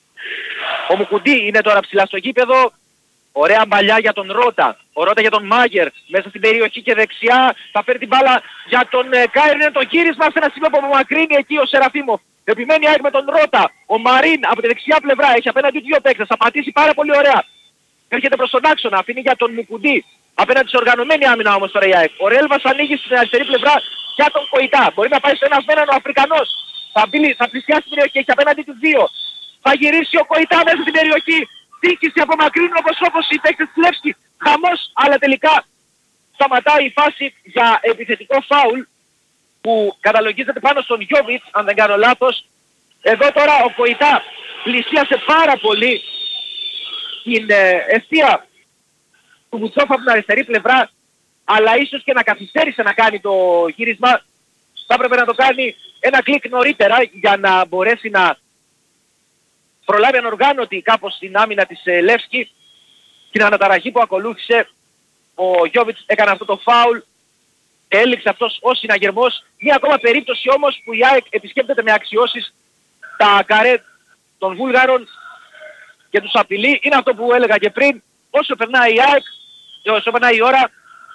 Ο Μουκουντή είναι τώρα ψηλά στο γήπεδο. Ωραία μπαλιά για τον Ρώτα. Ο Ρώτα για τον Μάγερ. Μέσα στην περιοχή και δεξιά θα φέρει την μπάλα για τον Κάιρνεν. Το γύρισμα σε ένα σημείο που απομακρύνει εκεί ο Σεραφίμοφ. Επιμένει ΑΕΚ με τον Ρώτα. Ο Μαρίν από τη δεξιά πλευρά έχει απέναντι δύο παίκτες. Θα πατήσει πάρα πολύ ωραία. Έρχεται προς τον άξονα. Αφήνει για τον Μουκουντή. Απέναντι σε οργανωμένη άμυνα όμως τώρα η ΑΕΚ. Ο Ρέλβας ανοίγει στην αριστερή πλευρά για τον Κοϊτά. Μπορεί να πάει στο ένας με έναν ο Αφρικανός. Θα πλησιάσει την περιοχή. Έχει απέναντι του δύο. Θα γυρίσει ο Κοϊτά μέσα στην περιοχή. Τύχηση απομακρύνουν όπως οι παίκτες της Λεύσκη. Χαμός, αλλά τελικά σταματάει η φάση για επιθετικό φάουλ που καταλογίζεται πάνω στον Γιώβιτς, αν δεν κάνω λάθος. Εδώ τώρα ο Κοϊτά πλησίασε πάρα πολύ την ευθεία του Βουτσόφ από την αριστερή πλευρά, αλλά ίσως και να καθυστέρησε να κάνει το γύρισμα. Θα έπρεπε να το κάνει ένα κλικ νωρίτερα για να μπορέσει να προλάβει ανοργάνωτη κάπως στην άμυνα της Λεύσκη. Την αναταραχή που ακολούθησε ο Γιώβιτς έκανε αυτό το φάουλ. Έληξε αυτός ως συναγερμός. Μία ακόμα περίπτωση όμως που η ΑΕΚ επισκέπτεται με αξιώσεις τα καρέ των Βούλγαρων και τους απειλεί. Είναι αυτό που έλεγα και πριν. Όσο περνάει η ΑΕΚ, όσο περνάει η ώρα,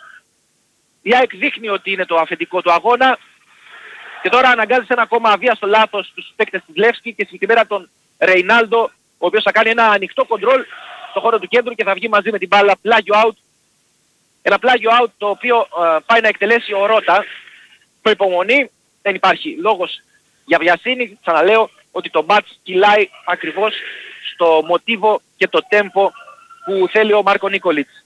η ΑΕΚ δείχνει ότι είναι το αφεντικό του αγώνα. Και τώρα αναγκάζει ένα ακόμα αβίαστο λάθος στους παίκτες της Λεύσκη και συγκεκριμένα τον Ρεϊνάλντο, ο οποίος θα κάνει ένα ανοιχτό κοντρόλ στο χώρο του κέντρου και θα βγει μαζί με την μπάλα πλάγιο out. Ένα πλάγιο out το οποίο πάει να εκτελέσει ο Ρώτα. Το υπομονή, δεν υπάρχει λόγος για βιασύνη. Ξαναλέω ότι το μάτς κυλάει ακριβώς στο μοτίβο και το τέμπο που θέλει ο Μάρκο Νίκολιτς.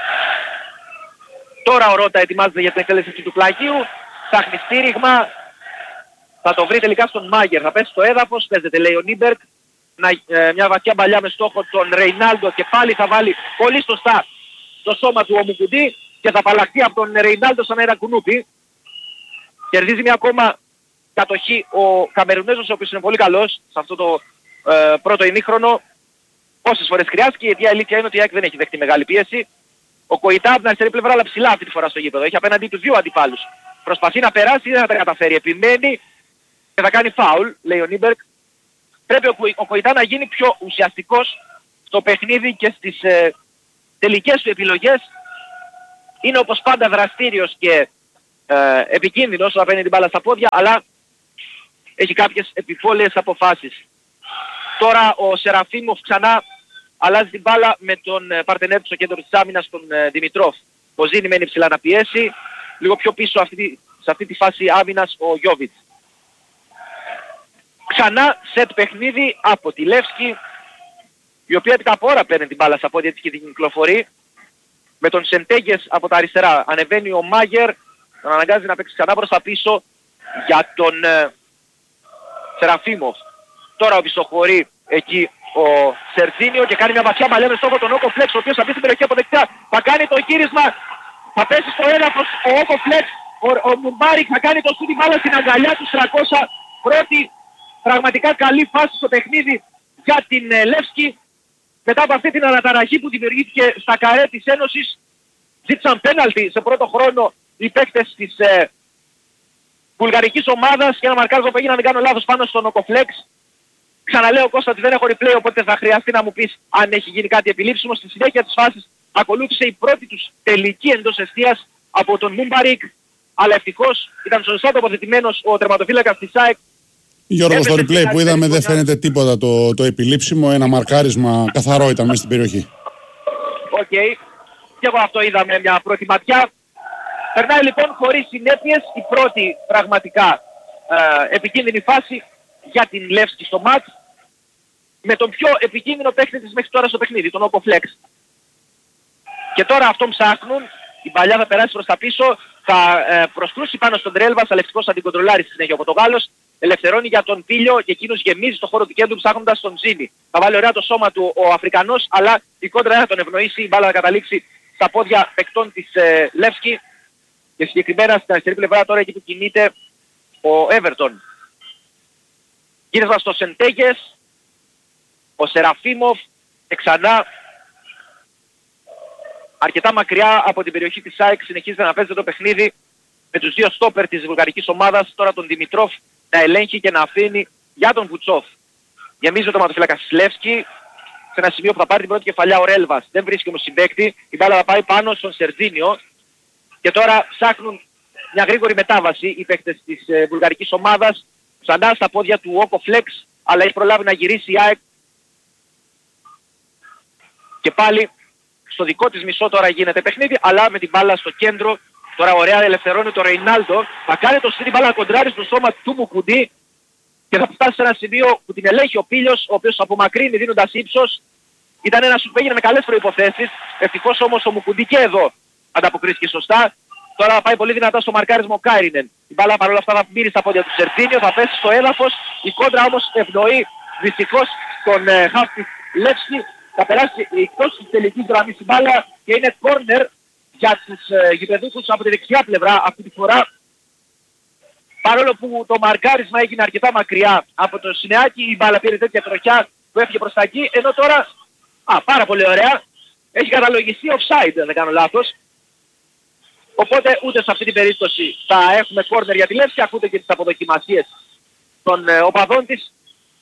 Τώρα ο Ρώτα ετοιμάζεται για την εκτέλεση του πλαγίου. Ψάχνει στήριγμα. Θα το βρει τελικά στον Μάγερ. Θα πέσει στο έδαφος. Παίζεται λέει ο Νίμπερκ. Μια βαθιά μπαλιά με στόχο τον Ρεϊνάλντο και πάλι θα βάλει πολύ σωστά το σώμα του ο Μουκουντή και θα απαλλαχθεί από τον Ρεϊνάλντο σαν ένα κουνούπι. Κερδίζει μια ακόμα κατοχή ο Καμερουνέζος, ο οποίος είναι πολύ καλός σε αυτό το πρώτο ημίχρονο. Πόσες φορές χρειάστηκε, γιατί η αλήθεια είναι ότι η ΑΕΚ δεν έχει δεχτεί μεγάλη πίεση. Ο Κοϊτά από την αριστερή πλευρά, αλλά ψηλά αυτή τη φορά στο γήπεδο. Έχει απέναντι του δύο αντιπάλους. Προσπαθεί να περάσει, δεν θα τα καταφέρει. Επιμένει και θα κάνει φάουλ, λέει ο Νίμπερκ. Πρέπει ο Κοϊτά να γίνει πιο ουσιαστικός στο παιχνίδι και στις τελικές του επιλογές. είναι όπως πάντα δραστήριος και επικίνδυνος όταν παίρνει την μπάλα στα πόδια, αλλά έχει κάποιες επιφόλαιες αποφάσεις. Τώρα ο Σεραφίμοφ ξανά αλλάζει την μπάλα με τον παρτενέρ του στο κέντρο της άμυνας, τον Δημητρόφ. Ο Ζήνη μένει ψηλά να πιέσει, λίγο πιο πίσω σε αυτή τη φάση άμυνας ο Γιώβιτς. Ξανά σετ παιχνίδι από τη Λεύσκη, η οποία επί τα πόρα παίρνει την μπάλα στα πόδια της και την κυκλοφορεί. Με τον Σεντέγες από τα αριστερά ανεβαίνει ο Μάγερ, τον αναγκάζει να παίξει ξανά προς τα πίσω για τον Σεραφίμοφ. Τώρα οπισθοχωρεί εκεί ο Σερτζίνιο και κάνει μια βαθιά μαλλιά με στόχο τον Όκο Φλεξ, ο οποίος θα μπει στην περιοχή από δεξιά. Θα κάνει το γύρισμα, θα πέσει στο έδαφος ο Όκο Φλεξ, ο Μουμπάρικ θα κάνει το σούτι μπάλα στην αγκαλιά του 300. Πρώτη πραγματικά καλή φάση στο παιχνίδι για την Λεύσκη. Μετά από αυτή την αναταραχή που δημιουργήθηκε στα καρέ της Ένωσης, ζήτησαν πέναλτι σε πρώτο χρόνο οι παίκτες της βουλγαρικής ομάδας και ένα μαρκάρισμα που έγινε, αν δεν κάνω λάθος, πάνω στον Οκοφλέξ. Ξαναλέω, Κώστα, ότι δεν έχω replay, οπότε θα χρειαστεί να μου πεις αν έχει γίνει κάτι επιλήψιμο. Στη συνέχεια της φάσης ακολούθησε η πρώτη τους τελική εντός εστίας από τον Μουμπαρίκ, αλλά ευτυχώς ήταν σωστά τοποθετημένος ο τερματοφύλακας της ΑΕΚ. Γιώργο, στο replay που είδαμε δεν φαίνεται τίποτα το επιλήψιμο, ένα μαρκάρισμα καθαρό ήταν μέσα στην περιοχή. Οκ. Και εγώ αυτό είδα με μια πρώτη ματιά. Περνάει λοιπόν χωρίς συνέπειες η πρώτη πραγματικά επικίνδυνη φάση για την Λεύσκη στο μάτς, με τον πιο επικίνδυνο παίκτη της μέχρι τώρα στο παιχνίδι, τον Όκο Φλεξ. Και τώρα αυτόν ψάχνουν, η παλιά θα περάσει προς τα πίσω, θα προσκρούσει πάνω στον Τρέλβας, αλλά ευτυχώς θα την κοντρολάρει στη συνέχεια από τον Γάλλος. Ελευθερώνει για τον Πίλιο και εκείνος γεμίζει στο χώρο του κέντρου ψάχνοντας τον Τζίνι. Θα βάλει ωραία το σώμα του ο Αφρικανός, αλλά η κόντρα θα τον ευνοήσει, η μπάλα θα καταλήξει στα πόδια παικτών της Λεύσκη και συγκεκριμένα στην αριστερή πλευρά τώρα εκεί που κινείται ο Έβερτον. Γύρισμα στο Σεντέγες, ο Σεραφίμοφ και ξανά αρκετά μακριά από την περιοχή της ΑΕΚ συνεχίζει να παίζει το παιχνίδι με τους δύο στόπερ της βουλγαρικής ομάδας, τώρα τον Δημητρόφ να ελέγχει και να αφήνει για τον Βουτσόφ. Γεμίζει ο τερματοφύλακας Σλεύσκι σε ένα σημείο που θα πάρει την πρώτη κεφαλιά ο Ρέλβας. Δεν βρίσκει όμως συμπαίκτη, η μπάλα θα πάει πάνω στον Σερτζίνιο και τώρα ψάχνουν μια γρήγορη μετάβαση οι παίκτες της βουλγαρικής ομάδας. Ξανά στα πόδια του Όκο Φλεξ, αλλά έχει προλάβει να γυρίσει η ΑΕΚ και πάλι στο δικό της μισό τώρα γίνεται παιχνίδι, αλλά με την μπάλα στο κέντρο. Τώρα ωραία ελευθερώνει το Ρεϊνάλντο, θα κάνει το στήρι μπάλα κοντράρι στο σώμα του Μουκουντή και θα φτάσει σε ένα σημείο που την ελέγχει ο Πίλιος, ο οποίος απομακρύνει δίνοντας ύψος. Ήταν ένα σου που έγινε με καλές προϋποθέσεις, ευτυχώς όμως ο Μουκουντή και εδώ ανταποκρίθηκε σωστά. Τώρα θα πάει πολύ δυνατά στο μαρκάρισμα ο Κάιρινεν. Η μπάλα παρόλα αυτά θα μείνει στα πόδια του Σερτζίνιο, θα πέσει στο έδαφος. Η κόντρα όμως ευνοεί δυστυχώς τον χαφ της Λεύσκη. Θα περάσει εκτός της τελικής γραμμής η μπάλα και είναι κόρνερ για τους γηπεδούχους από τη δεξιά πλευρά αυτή τη φορά. Παρόλο που το μαρκάρισμα έγινε αρκετά μακριά από το Σινεάκι, η μπάλα πήρε τέτοια τροχιά που έφυγε προς τα εκεί, ενώ τώρα, πάρα πολύ ωραία, έχει καταλογιστεί offside, αν δεν κάνω λάθος. Οπότε ούτε σε αυτή την περίπτωση θα έχουμε κόρνερ για τη Λεύσκη, ακούτε και τις αποδοκιμασίες των οπαδών της.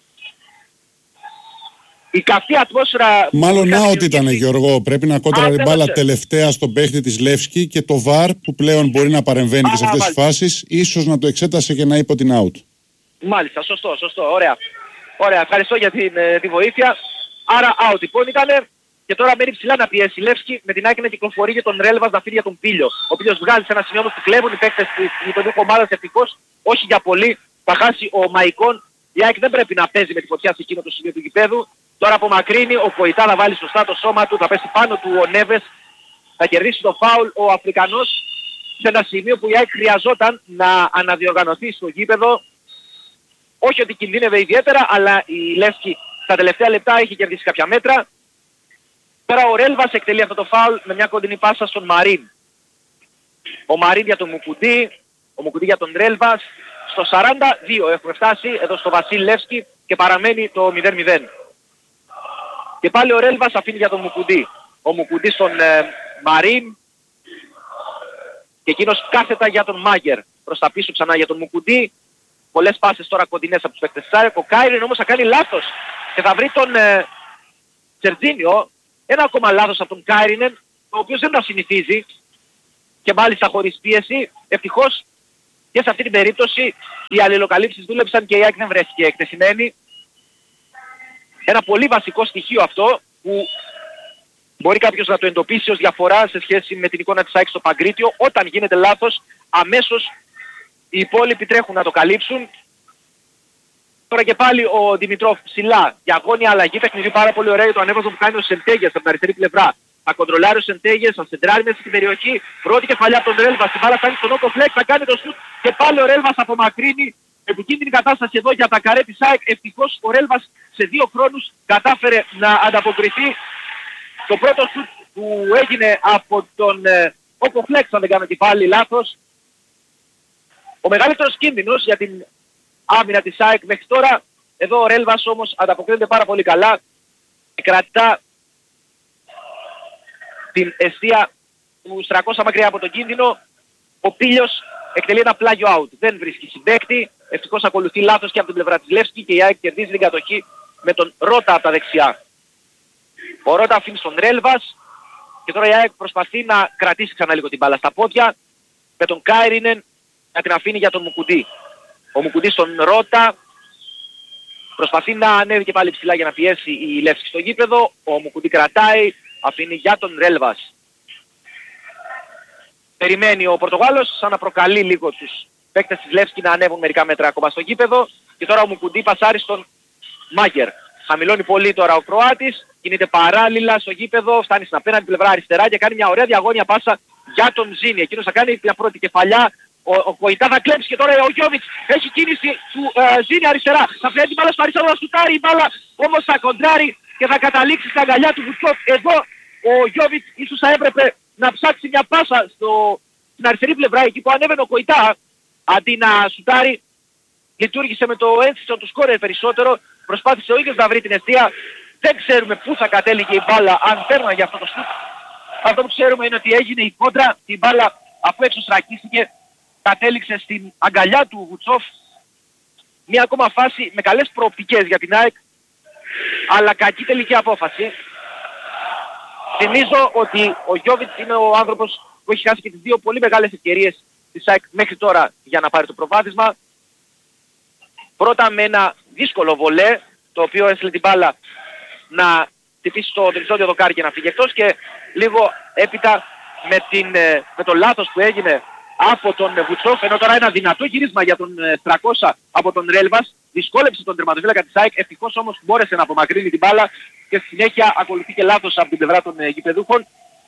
Η καυτή ατμόσφαιρα... Μάλλον out ήταν, Γιώργο. Πρέπει να κόντραρε η μπάλα τελευταία στον παίχτη της Λεύσκη και το VAR που πλέον μπορεί να παρεμβαίνει και σε αυτές τις φάσεις, ίσως να το εξέτασε και να είπε ότι είναι out. Μάλιστα, σωστό, ωραία. Ωραία, ευχαριστώ για τη βοήθεια. Άρα out λοιπόν ήτανε. Και τώρα μένει ψηλά να πιέσει η Λεύσκη με την άκρη να κυκλοφορεί για τον Ρέλβας να φύγει για τον Πίλιο. Ο οποίος βγάζει σε ένα σημείο που κλέβουν οι παίκτες της γειτονικής ομάδας, ευτυχώς όχι για πολύ. Θα χάσει ο Μαϊκόν. Η ΑΕΚ δεν πρέπει να παίζει με τη φωτιά σε εκείνο το σημείο του γηπέδου. Τώρα απομακρύνει, ο Κοϊτά θα βάλει σωστά το σώμα του, θα πέσει πάνω του ο Νέβες. Θα κερδίσει το φάουλ ο Αφρικανός σε ένα σημείο που η ΑΕΚ χρειαζόταν να αναδιοργανωθεί στο γήπεδο. Όχι ότι κινδύνευε ιδιαίτερα, αλλά η Λεύσκη στα τελευταία λεπτά έχει κερδίσει κάποια μέτρα. Τώρα ο Ρέλβας εκτελεί αυτό το φάουλ με μια κοντινή πάσα στον Μαρίν. Ο Μαρίν για τον Μουκουντή, ο Μουκουντή για τον Ρέλβας. Στο 42 έχουμε φτάσει εδώ στο Βασίλ Λεύσκη και παραμένει το 0-0. Και πάλι ο Ρέλβας αφήνει για τον Μουκουντή. Ο Μουκουντή στον Μαρίν και εκείνος κάθετα για τον Μάγκερ. Προς τα πίσω ξανά για τον Μουκουντή. Πολλές πάσες τώρα κοντινές από τους παίκτες της ΑΕΚ. Ο Κάιριν όμως θα κάνει λάθος και θα βρει τον Σερτζίνιο. Ένα ακόμα λάθος από τον Κάιρινεν, ο οποίος δεν τα συνηθίζει. και μάλιστα χωρίς πίεση. Ευτυχώς και σε αυτή την περίπτωση οι αλληλοκαλύψεις δούλεψαν και η ΑΕΚ δεν βρέθηκε εκτεθειμένη. Ένα πολύ βασικό στοιχείο αυτό που μπορεί κάποιος να το εντοπίσει ως διαφορά σε σχέση με την εικόνα της ΑΕΚ στο Παγκρίτιο. Όταν γίνεται λάθος, αμέσως οι υπόλοιποι τρέχουν να το καλύψουν. Τώρα και πάλι ο Δημητρόφ ψηλά για αγώνια αλλαγή. Παιχνίδι πάρα πολύ ωραίο το ανέβασμα που κάνει ο Σεντέγιας από την αριστερή πλευρά. Θα κοντρολάρει ο Σεντέγιας, θα σεντράρει μέσα στην περιοχή. Πρώτη κεφαλιά από τον Ρέλβας. Η μπάλα φτάνει στον Όκο Φλέξ, θα κάνει το σουτ και πάλι ο Ρέλβας απομακρύνει. Επικίνδυνη κατάσταση εδώ για τα καρέ της ΑΕΚ. Ευτυχώς ο Ρέλβας σε 2 χρόνους κατάφερε να ανταποκριθεί. Το πρώτο σουτ που έγινε από τον Όκο Φλέξ, αν δεν κάνω και πάλι λάθος. Ο μεγαλύτερος κίνδυνος για την άμυνα της ΑΕΚ μέχρι τώρα. Εδώ ο Ρέλβας όμως ανταποκρίνεται πάρα πολύ καλά. Κρατά την εστία του στρακώσα μακριά από τον κίνδυνο. Ο Πίλιος εκτελεί ένα πλάγιο out. Δεν βρίσκει συμπαίκτη. Ευτυχώς ακολουθεί λάθος και από την πλευρά της Λεύσκη και η ΑΕΚ κερδίζει την κατοχή με τον Ρώτα από τα δεξιά. Ο Ρώτα αφήνει στον Ρέλβας και τώρα η ΑΕΚ προσπαθεί να κρατήσει ξανά λίγο την μπάλα στα πόδια με τον Κάιρινεν να την αφήνει για τον Μουκουντή. Ο Μουκουντή στον Ρώτα προσπαθεί να ανέβει και πάλι ψηλά για να πιέσει η Λεύσκη στο γήπεδο. Ο Μουκουντή κρατάει, αφήνει για τον Ρέλβας. Περιμένει ο Πορτογάλος σαν να προκαλεί λίγο τους παίκτες της Λεύσκη να ανέβουν μερικά μέτρα ακόμα στο γήπεδο. Και τώρα ο Μουκουντή πασάρει στον Μάγκερ. Χαμηλώνει πολύ τώρα ο Κροάτης, κινείται παράλληλα στο γήπεδο, φτάνει στην απέναντι πλευρά αριστερά και κάνει μια ωραία διαγώνια πάσα για τον Ζήνη. Εκείνος θα κάνει μια πρώτη κεφαλιά. Ο Κοϊτά θα κλέψει και τώρα ο Γιώβιτς έχει κίνηση του Ζήνη αριστερά. Θα φέρει την μπάλα στο αριστερό, θα σουτάρει η μπάλα, όμως θα κοντράρει και θα καταλήξει στα αγκαλιά του Βουτσόφ. Εδώ ο Γιώβιτς ίσως θα έπρεπε να ψάξει μια πάσα στην αριστερή πλευρά, εκεί που ανέβαινε ο Κοϊτά, αντί να σουτάρει. Λειτουργήσε με το ένσυσο του σκόρερ περισσότερο, προσπάθησε ο ίδιος να βρει την αιστεία. Δεν ξέρουμε πού θα κατέληγε η μπάλα αν παίρναγε για αυτό το σουτ. Αυτό που ξέρουμε είναι ότι έγινε η κόντρα, την μπάλα αφού εξωστρακίστηκε κατέληξε στην αγκαλιά του Βουτσόφ. Μια ακόμα φάση με καλές προοπτικές για την ΑΕΚ, αλλά κακή τελική απόφαση. Θυμίζω ότι ο Γιώβιτς είναι ο άνθρωπος που έχει χάσει και τις 2 πολύ μεγάλες ευκαιρίες της ΑΕΚ μέχρι τώρα για να πάρει το προβάδισμα. Πρώτα με ένα δύσκολο βολέ, το οποίο έστειλε την μπάλα να χτυπήσει το Δελτζόντιο δοκάρι και να φύγει εκτός, και λίγο έπειτα με το λάθος που έγινε από τον Βουτσόφ, ενώ τώρα ένα δυνατό γύρισμα για τον Στρακώσα από τον Ρέλβας δυσκόλεψε τον τερματοφύλακα της ΑΕΚ. Ευτυχώς όμως μπόρεσε να απομακρύνει την μπάλα και στη συνέχεια ακολουθεί και λάθος από την πλευρά των γηπεδούχων.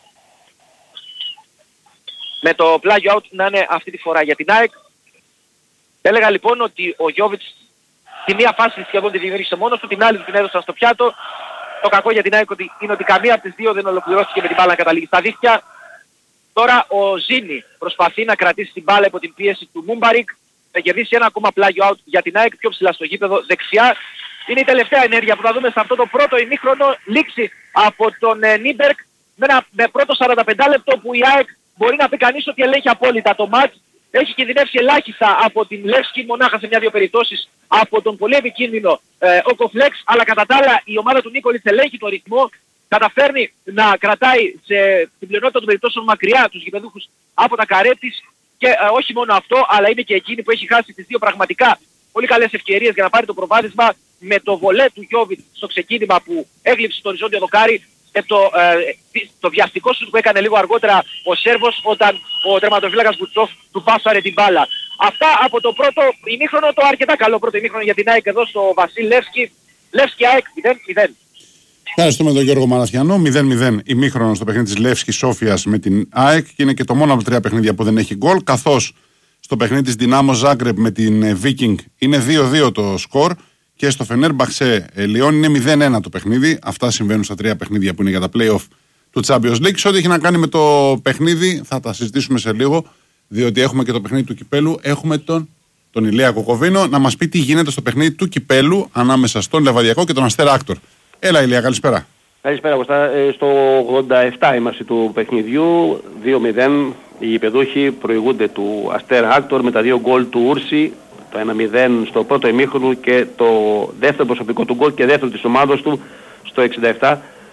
Με το πλάγιο out να είναι αυτή τη φορά για την ΑΕΚ. Έλεγα λοιπόν ότι ο Γιώβιτς τη μία φάση σχεδόν τη δημιούργησε μόνος του, την άλλη την έδωσαν στο πιάτο. Το κακό για την ΑΕΚ είναι ότι καμία από τις δύο δεν ολοκληρώθηκε με την μπάλα να καταλήγει στα δίχτυα. Τώρα ο Ζήνη προσπαθεί να κρατήσει την μπάλα υπό την πίεση του Μούμπαρικ. Θα κερδίσει ένα ακόμα πλάγιο out για την ΑΕΚ πιο ψηλά στο γήπεδο δεξιά. Είναι η τελευταία ενέργεια που θα δούμε σε αυτό το πρώτο ημίχρονο, λήξη από τον Νίμπερκ με πρώτο 45 λεπτό που η ΑΕΚ μπορεί να πει κανείς ότι ελέγχει απόλυτα το μάτς. Έχει κινδυνεύσει ελάχιστα από την Λεύσκη, μονάχα σε 1-2 περιπτώσεις από τον πολύ επικίνδυνο Όκο Φλέξ, αλλά κατά τα άλλα η ομάδα του Νίκολιτς ελέγχει το ρυθμό, καταφέρνει να κρατάει την πλειονότητα των περιπτώσεων μακριά τους γηπεδούχους από τα καρέ της, και όχι μόνο αυτό, αλλά είναι και εκείνη που έχει χάσει τις 2 πραγματικά πολύ καλές ευκαιρίες για να πάρει το προβάδισμα, με το βολέ του Γιώβιτ στο ξεκίνημα που έγλειψε το οριζόντιο δοκάρι και το βιαστικό σου που έκανε λίγο αργότερα ο Σέρβος όταν ο τερματοφύλακας Βουτσόφ του πάσαρε την μπάλα. Αυτά από το πρώτο ημίχρονο, το αρκετά καλό πρώτο ημίχρονο για την ΑΕΚ εδώ στο Βασίλ Λεύσκη. Λεύσκη ΑΕΚ 0-0. Ευχαριστούμε τον Γιώργο Μαραθιανό. 0-0 ημίχρονο στο παιχνίδι της Λεύσκης Σόφιας με την ΑΕΚ, και είναι και το μόνο από τα 3 παιχνίδια που δεν έχει γκολ, καθώς στο παιχνίδι της Δυνάμο Ζάγκρεπ με την Viking είναι 2-2 το σκορ, και στο Φενέρμπαχτσε Λιόν είναι 0-1 το παιχνίδι. Αυτά συμβαίνουν στα 3 παιχνίδια που είναι για τα play-off του Champions League. Σε ό,τι έχει να κάνει με το παιχνίδι θα τα συζητήσουμε σε λίγο, διότι έχουμε και το παιχνίδι του Κυπέλου. Έχουμε τον Ηλία Κοκοβίνο να μας πει τι γίνεται στο παιχνίδι του Κυπέλου ανάμεσα στον Λεβαδιακό και τον Αστέρα Άκτορ. Έλα Ηλία, καλησπέρα. Καλησπέρα Κωστά. Στο 87 είμαστε του παιχνιδιού, 2-0. Οι γηπεδούχοι προηγούνται του Αστέρα Άκτορ με τα 2 γκολ του Ούρση, το 1-0 στο πρώτο ημίχρονο και το δεύτερο προσωπικό του γκολ και δεύτερο της ομάδος του στο 67.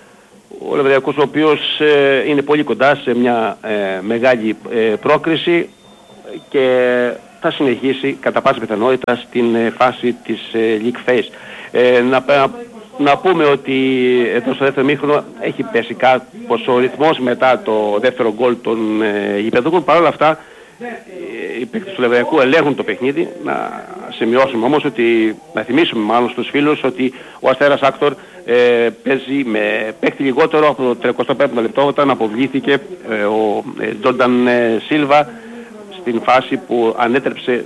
Ο Λεβαδιακός, ο οποίος είναι πολύ κοντά σε μια μεγάλη πρόκριση και θα συνεχίσει κατά πάσα πιθανότητα στην φάση της League Phase. Να πούμε ότι εδώ στο δεύτερο ημίχρονο έχει πέσει κάπως ο ρυθμός μετά το δεύτερο γκολ των γηπεδούχων. Παρ' όλα αυτά οι παίκτες του Λεβαδιακού ελέγχουν το παιχνίδι. Να σημειώσουμε όμως ότι, να θυμίσουμε μάλλον στους φίλους ότι ο Αστέρας Άκτορ παίζει με παίκτη λιγότερο από το 35ο λεπτό, όταν αποβλήθηκε ο Τζόρνταν Σίλβα στην φάση που ανέτρεψε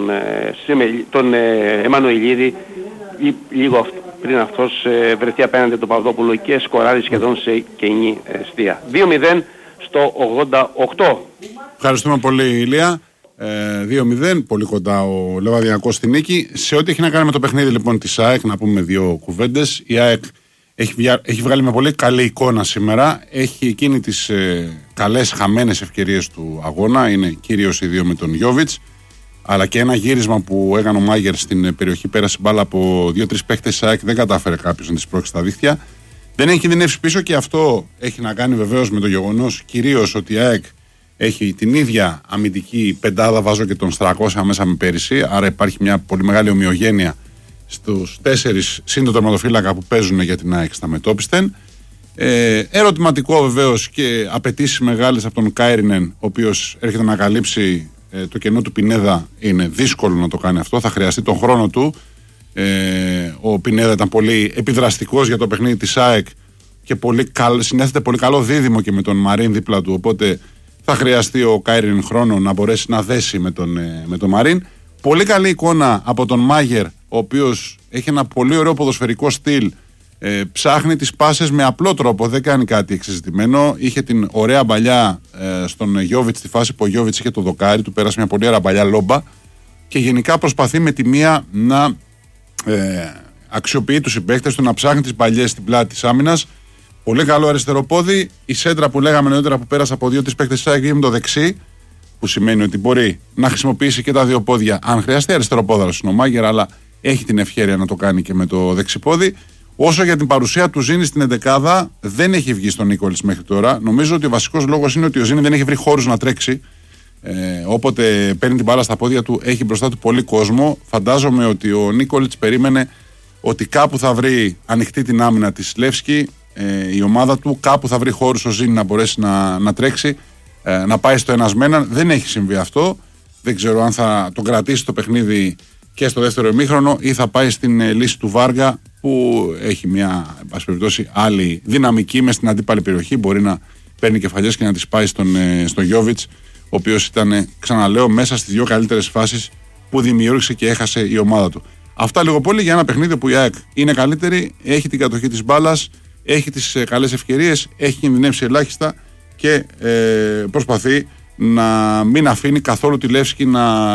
τον Εμμανουηλίδη λίγο πριν αυτός βρεθεί απέναντι τον Παπαδόπουλο και σκοράρει σχεδόν σε κενή εστία. 2-0 στο 88. Ευχαριστούμε πολύ, Ηλία. 2-0, πολύ κοντά ο Λεβαδιακός στη νίκη. Σε ό,τι έχει να κάνει με το παιχνίδι λοιπόν της ΑΕΚ, να πούμε δύο κουβέντες. Η ΑΕΚ έχει βγάλει με πολύ καλή εικόνα σήμερα. Έχει εκείνη τις καλές χαμένες ευκαιρίες του αγώνα. Είναι κυρίως οι δύο με τον Γιόβιτς. Αλλά και ένα γύρισμα που έκανε ο Μάγερ στην περιοχή, πέρασε μπάλα από 2-3 παίχτες της ΑΕΚ, δεν κατάφερε κάποιος να τις πρόξει στα δίχτυα. Δεν έχει κινδυνεύσει πίσω και αυτό έχει να κάνει βεβαίως με το γεγονός κυρίως ότι η ΑΕΚ έχει την ίδια αμυντική πεντάδα, βάζω και τον Στρακώσια μέσα με πέρυσι, άρα υπάρχει μια πολύ μεγάλη ομοιογένεια στους 4 σύν το τερματοφύλακα που παίζουν για την ΑΕΚ στα μετόπιστεν. Ερωτηματικό βεβαίως και απαιτήσεις μεγάλες από τον Κάιρινεν, ο οποίος έρχεται να καλύψει το κενό του Πινέδα. Είναι δύσκολο να το κάνει αυτό, θα χρειαστεί τον χρόνο του. Ο Πινέδα ήταν πολύ επιδραστικός για το παιχνίδι της ΑΕΚ και συνέθετε πολύ καλό δίδυμο και με τον Μαρίν δίπλα του, οπότε θα χρειαστεί ο Κάιριν χρόνο να μπορέσει να δέσει με τον Μαρίν. Πολύ καλή εικόνα από τον Μάγερ, ο οποίος έχει ένα πολύ ωραίο ποδοσφαιρικό στυλ, ψάχνει τις πάσες με απλό τρόπο, δεν κάνει κάτι εξεζητημένο. Είχε την ωραία μπαλιά στον Γιόβιτς στη φάση που ο Γιόβιτς είχε το δοκάρι, του πέρασε μια πολύ ωραία μπαλιά λόμπα και γενικά προσπαθεί με τη μία να αξιοποιεί τους συμπαίκτες του, να ψάχνει τις μπαλιές στην πλάτη της άμυνας. Πολύ καλό αριστερό πόδι. Η σέντρα που λέγαμε νωρίτερα που πέρασε από 2-3 παίκτες της ΑΕΚ με το δεξί, που σημαίνει ότι μπορεί να χρησιμοποιήσει και τα δύο πόδια αν χρειαστεί. Αριστεροπόδαρος είναι ο Μάγερ, αλλά έχει την ευκαιρία να το κάνει και με το δεξιπόδι. Όσο για την παρουσία του Ζήνη στην εντεκάδα, δεν έχει βγει στον Νίκολιτς μέχρι τώρα. Νομίζω ότι ο βασικός λόγος είναι ότι ο Ζήνη δεν έχει βρει χώρους να τρέξει. Όποτε παίρνει την μπάλα στα πόδια του, έχει μπροστά του πολύ κόσμο. Φαντάζομαι ότι ο Νίκολιτς περίμενε ότι κάπου θα βρει ανοιχτή την άμυνα της Λεύσκη, η ομάδα του, κάπου θα βρει χώρους ο Ζήνη να μπορέσει να τρέξει, να πάει στο ένας με έναν. Δεν έχει συμβεί αυτό. Δεν ξέρω αν θα τον κρατήσει το παιχνίδι και στο δεύτερο ημίχρονο ή θα πάει στην λύση του Βάργα, που έχει μια άλλη δυναμική μες στην αντίπαλη περιοχή. Μπορεί να παίρνει κεφαλιές και να τις πάει στον Γιόβιτς, ο οποίος ήταν, ξαναλέω, μέσα στις δύο καλύτερες φάσεις που δημιούργησε και έχασε η ομάδα του. Αυτά λίγο πολύ για ένα παιχνίδι που η ΑΕΚ είναι καλύτερη, έχει την κατοχή της μπάλας, έχει τις καλές ευκαιρίες, έχει κινδυνεύσει ελάχιστα και προσπαθεί να μην αφήνει καθόλου τη Λεύσκη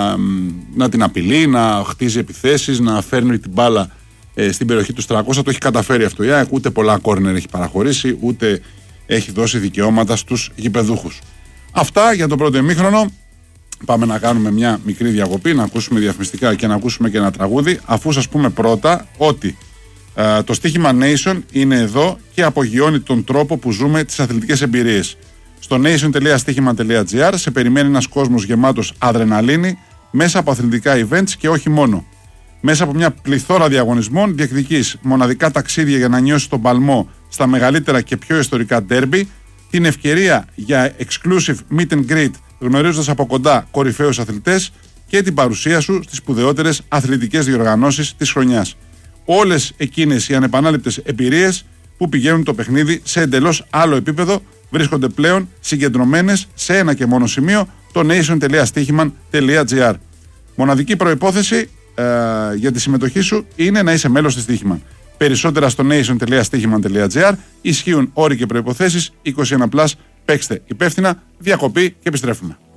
να την απειλεί, να χτίζει επιθέσεις, να φέρνει την μπάλα στην περιοχή του 300. Το έχει καταφέρει αυτό η ΑΕΚ, ούτε πολλά κόρνερ έχει παραχωρήσει, ούτε έχει δώσει δικαιώματα στους γηπεδούχους. Αυτά για το πρώτο ημίχρονο. Πάμε να κάνουμε μια μικρή διακοπή, να ακούσουμε διαφημιστικά και να ακούσουμε και ένα τραγούδι, αφού σας πούμε πρώτα ότι το στοίχημα Nation είναι εδώ και απογειώνει τον τρόπο που ζούμε τις αθλητικές εμπειρίες. Στο nation.stihima.gr σε περιμένει ένας κόσμος γεμάτος αδρεναλίνη μέσα από αθλητικά events και όχι μόνο. Μέσα από μια πληθώρα διαγωνισμών διεκδικείς μοναδικά ταξίδια για να νιώσεις τον παλμό στα μεγαλύτερα και πιο ιστορικά ντέρμπι, την ευκαιρία για exclusive meet and greet γνωρίζοντας από κοντά κορυφαίους αθλητές και την παρουσία σου στις σπουδαιότερες αθλητικές διοργανώσεις της χρονιάς. Όλες εκείνες οι ανεπανάληπτες εμπειρίες που πηγαίνουν το παιχνίδι σε εντελώς άλλο επίπεδο βρίσκονται πλέον συγκεντρωμένες σε ένα και μόνο σημείο, το nation.stihima.gr. Μοναδική προϋπόθεση για τη συμμετοχή σου είναι να είσαι μέλος της Στοίχημα. Περισσότερα στο nation.stihima.gr. Ισχύουν όροι και προϋποθέσεις. 21+. Παίξτε υπεύθυνα. Διακοπή και επιστρέφουμε.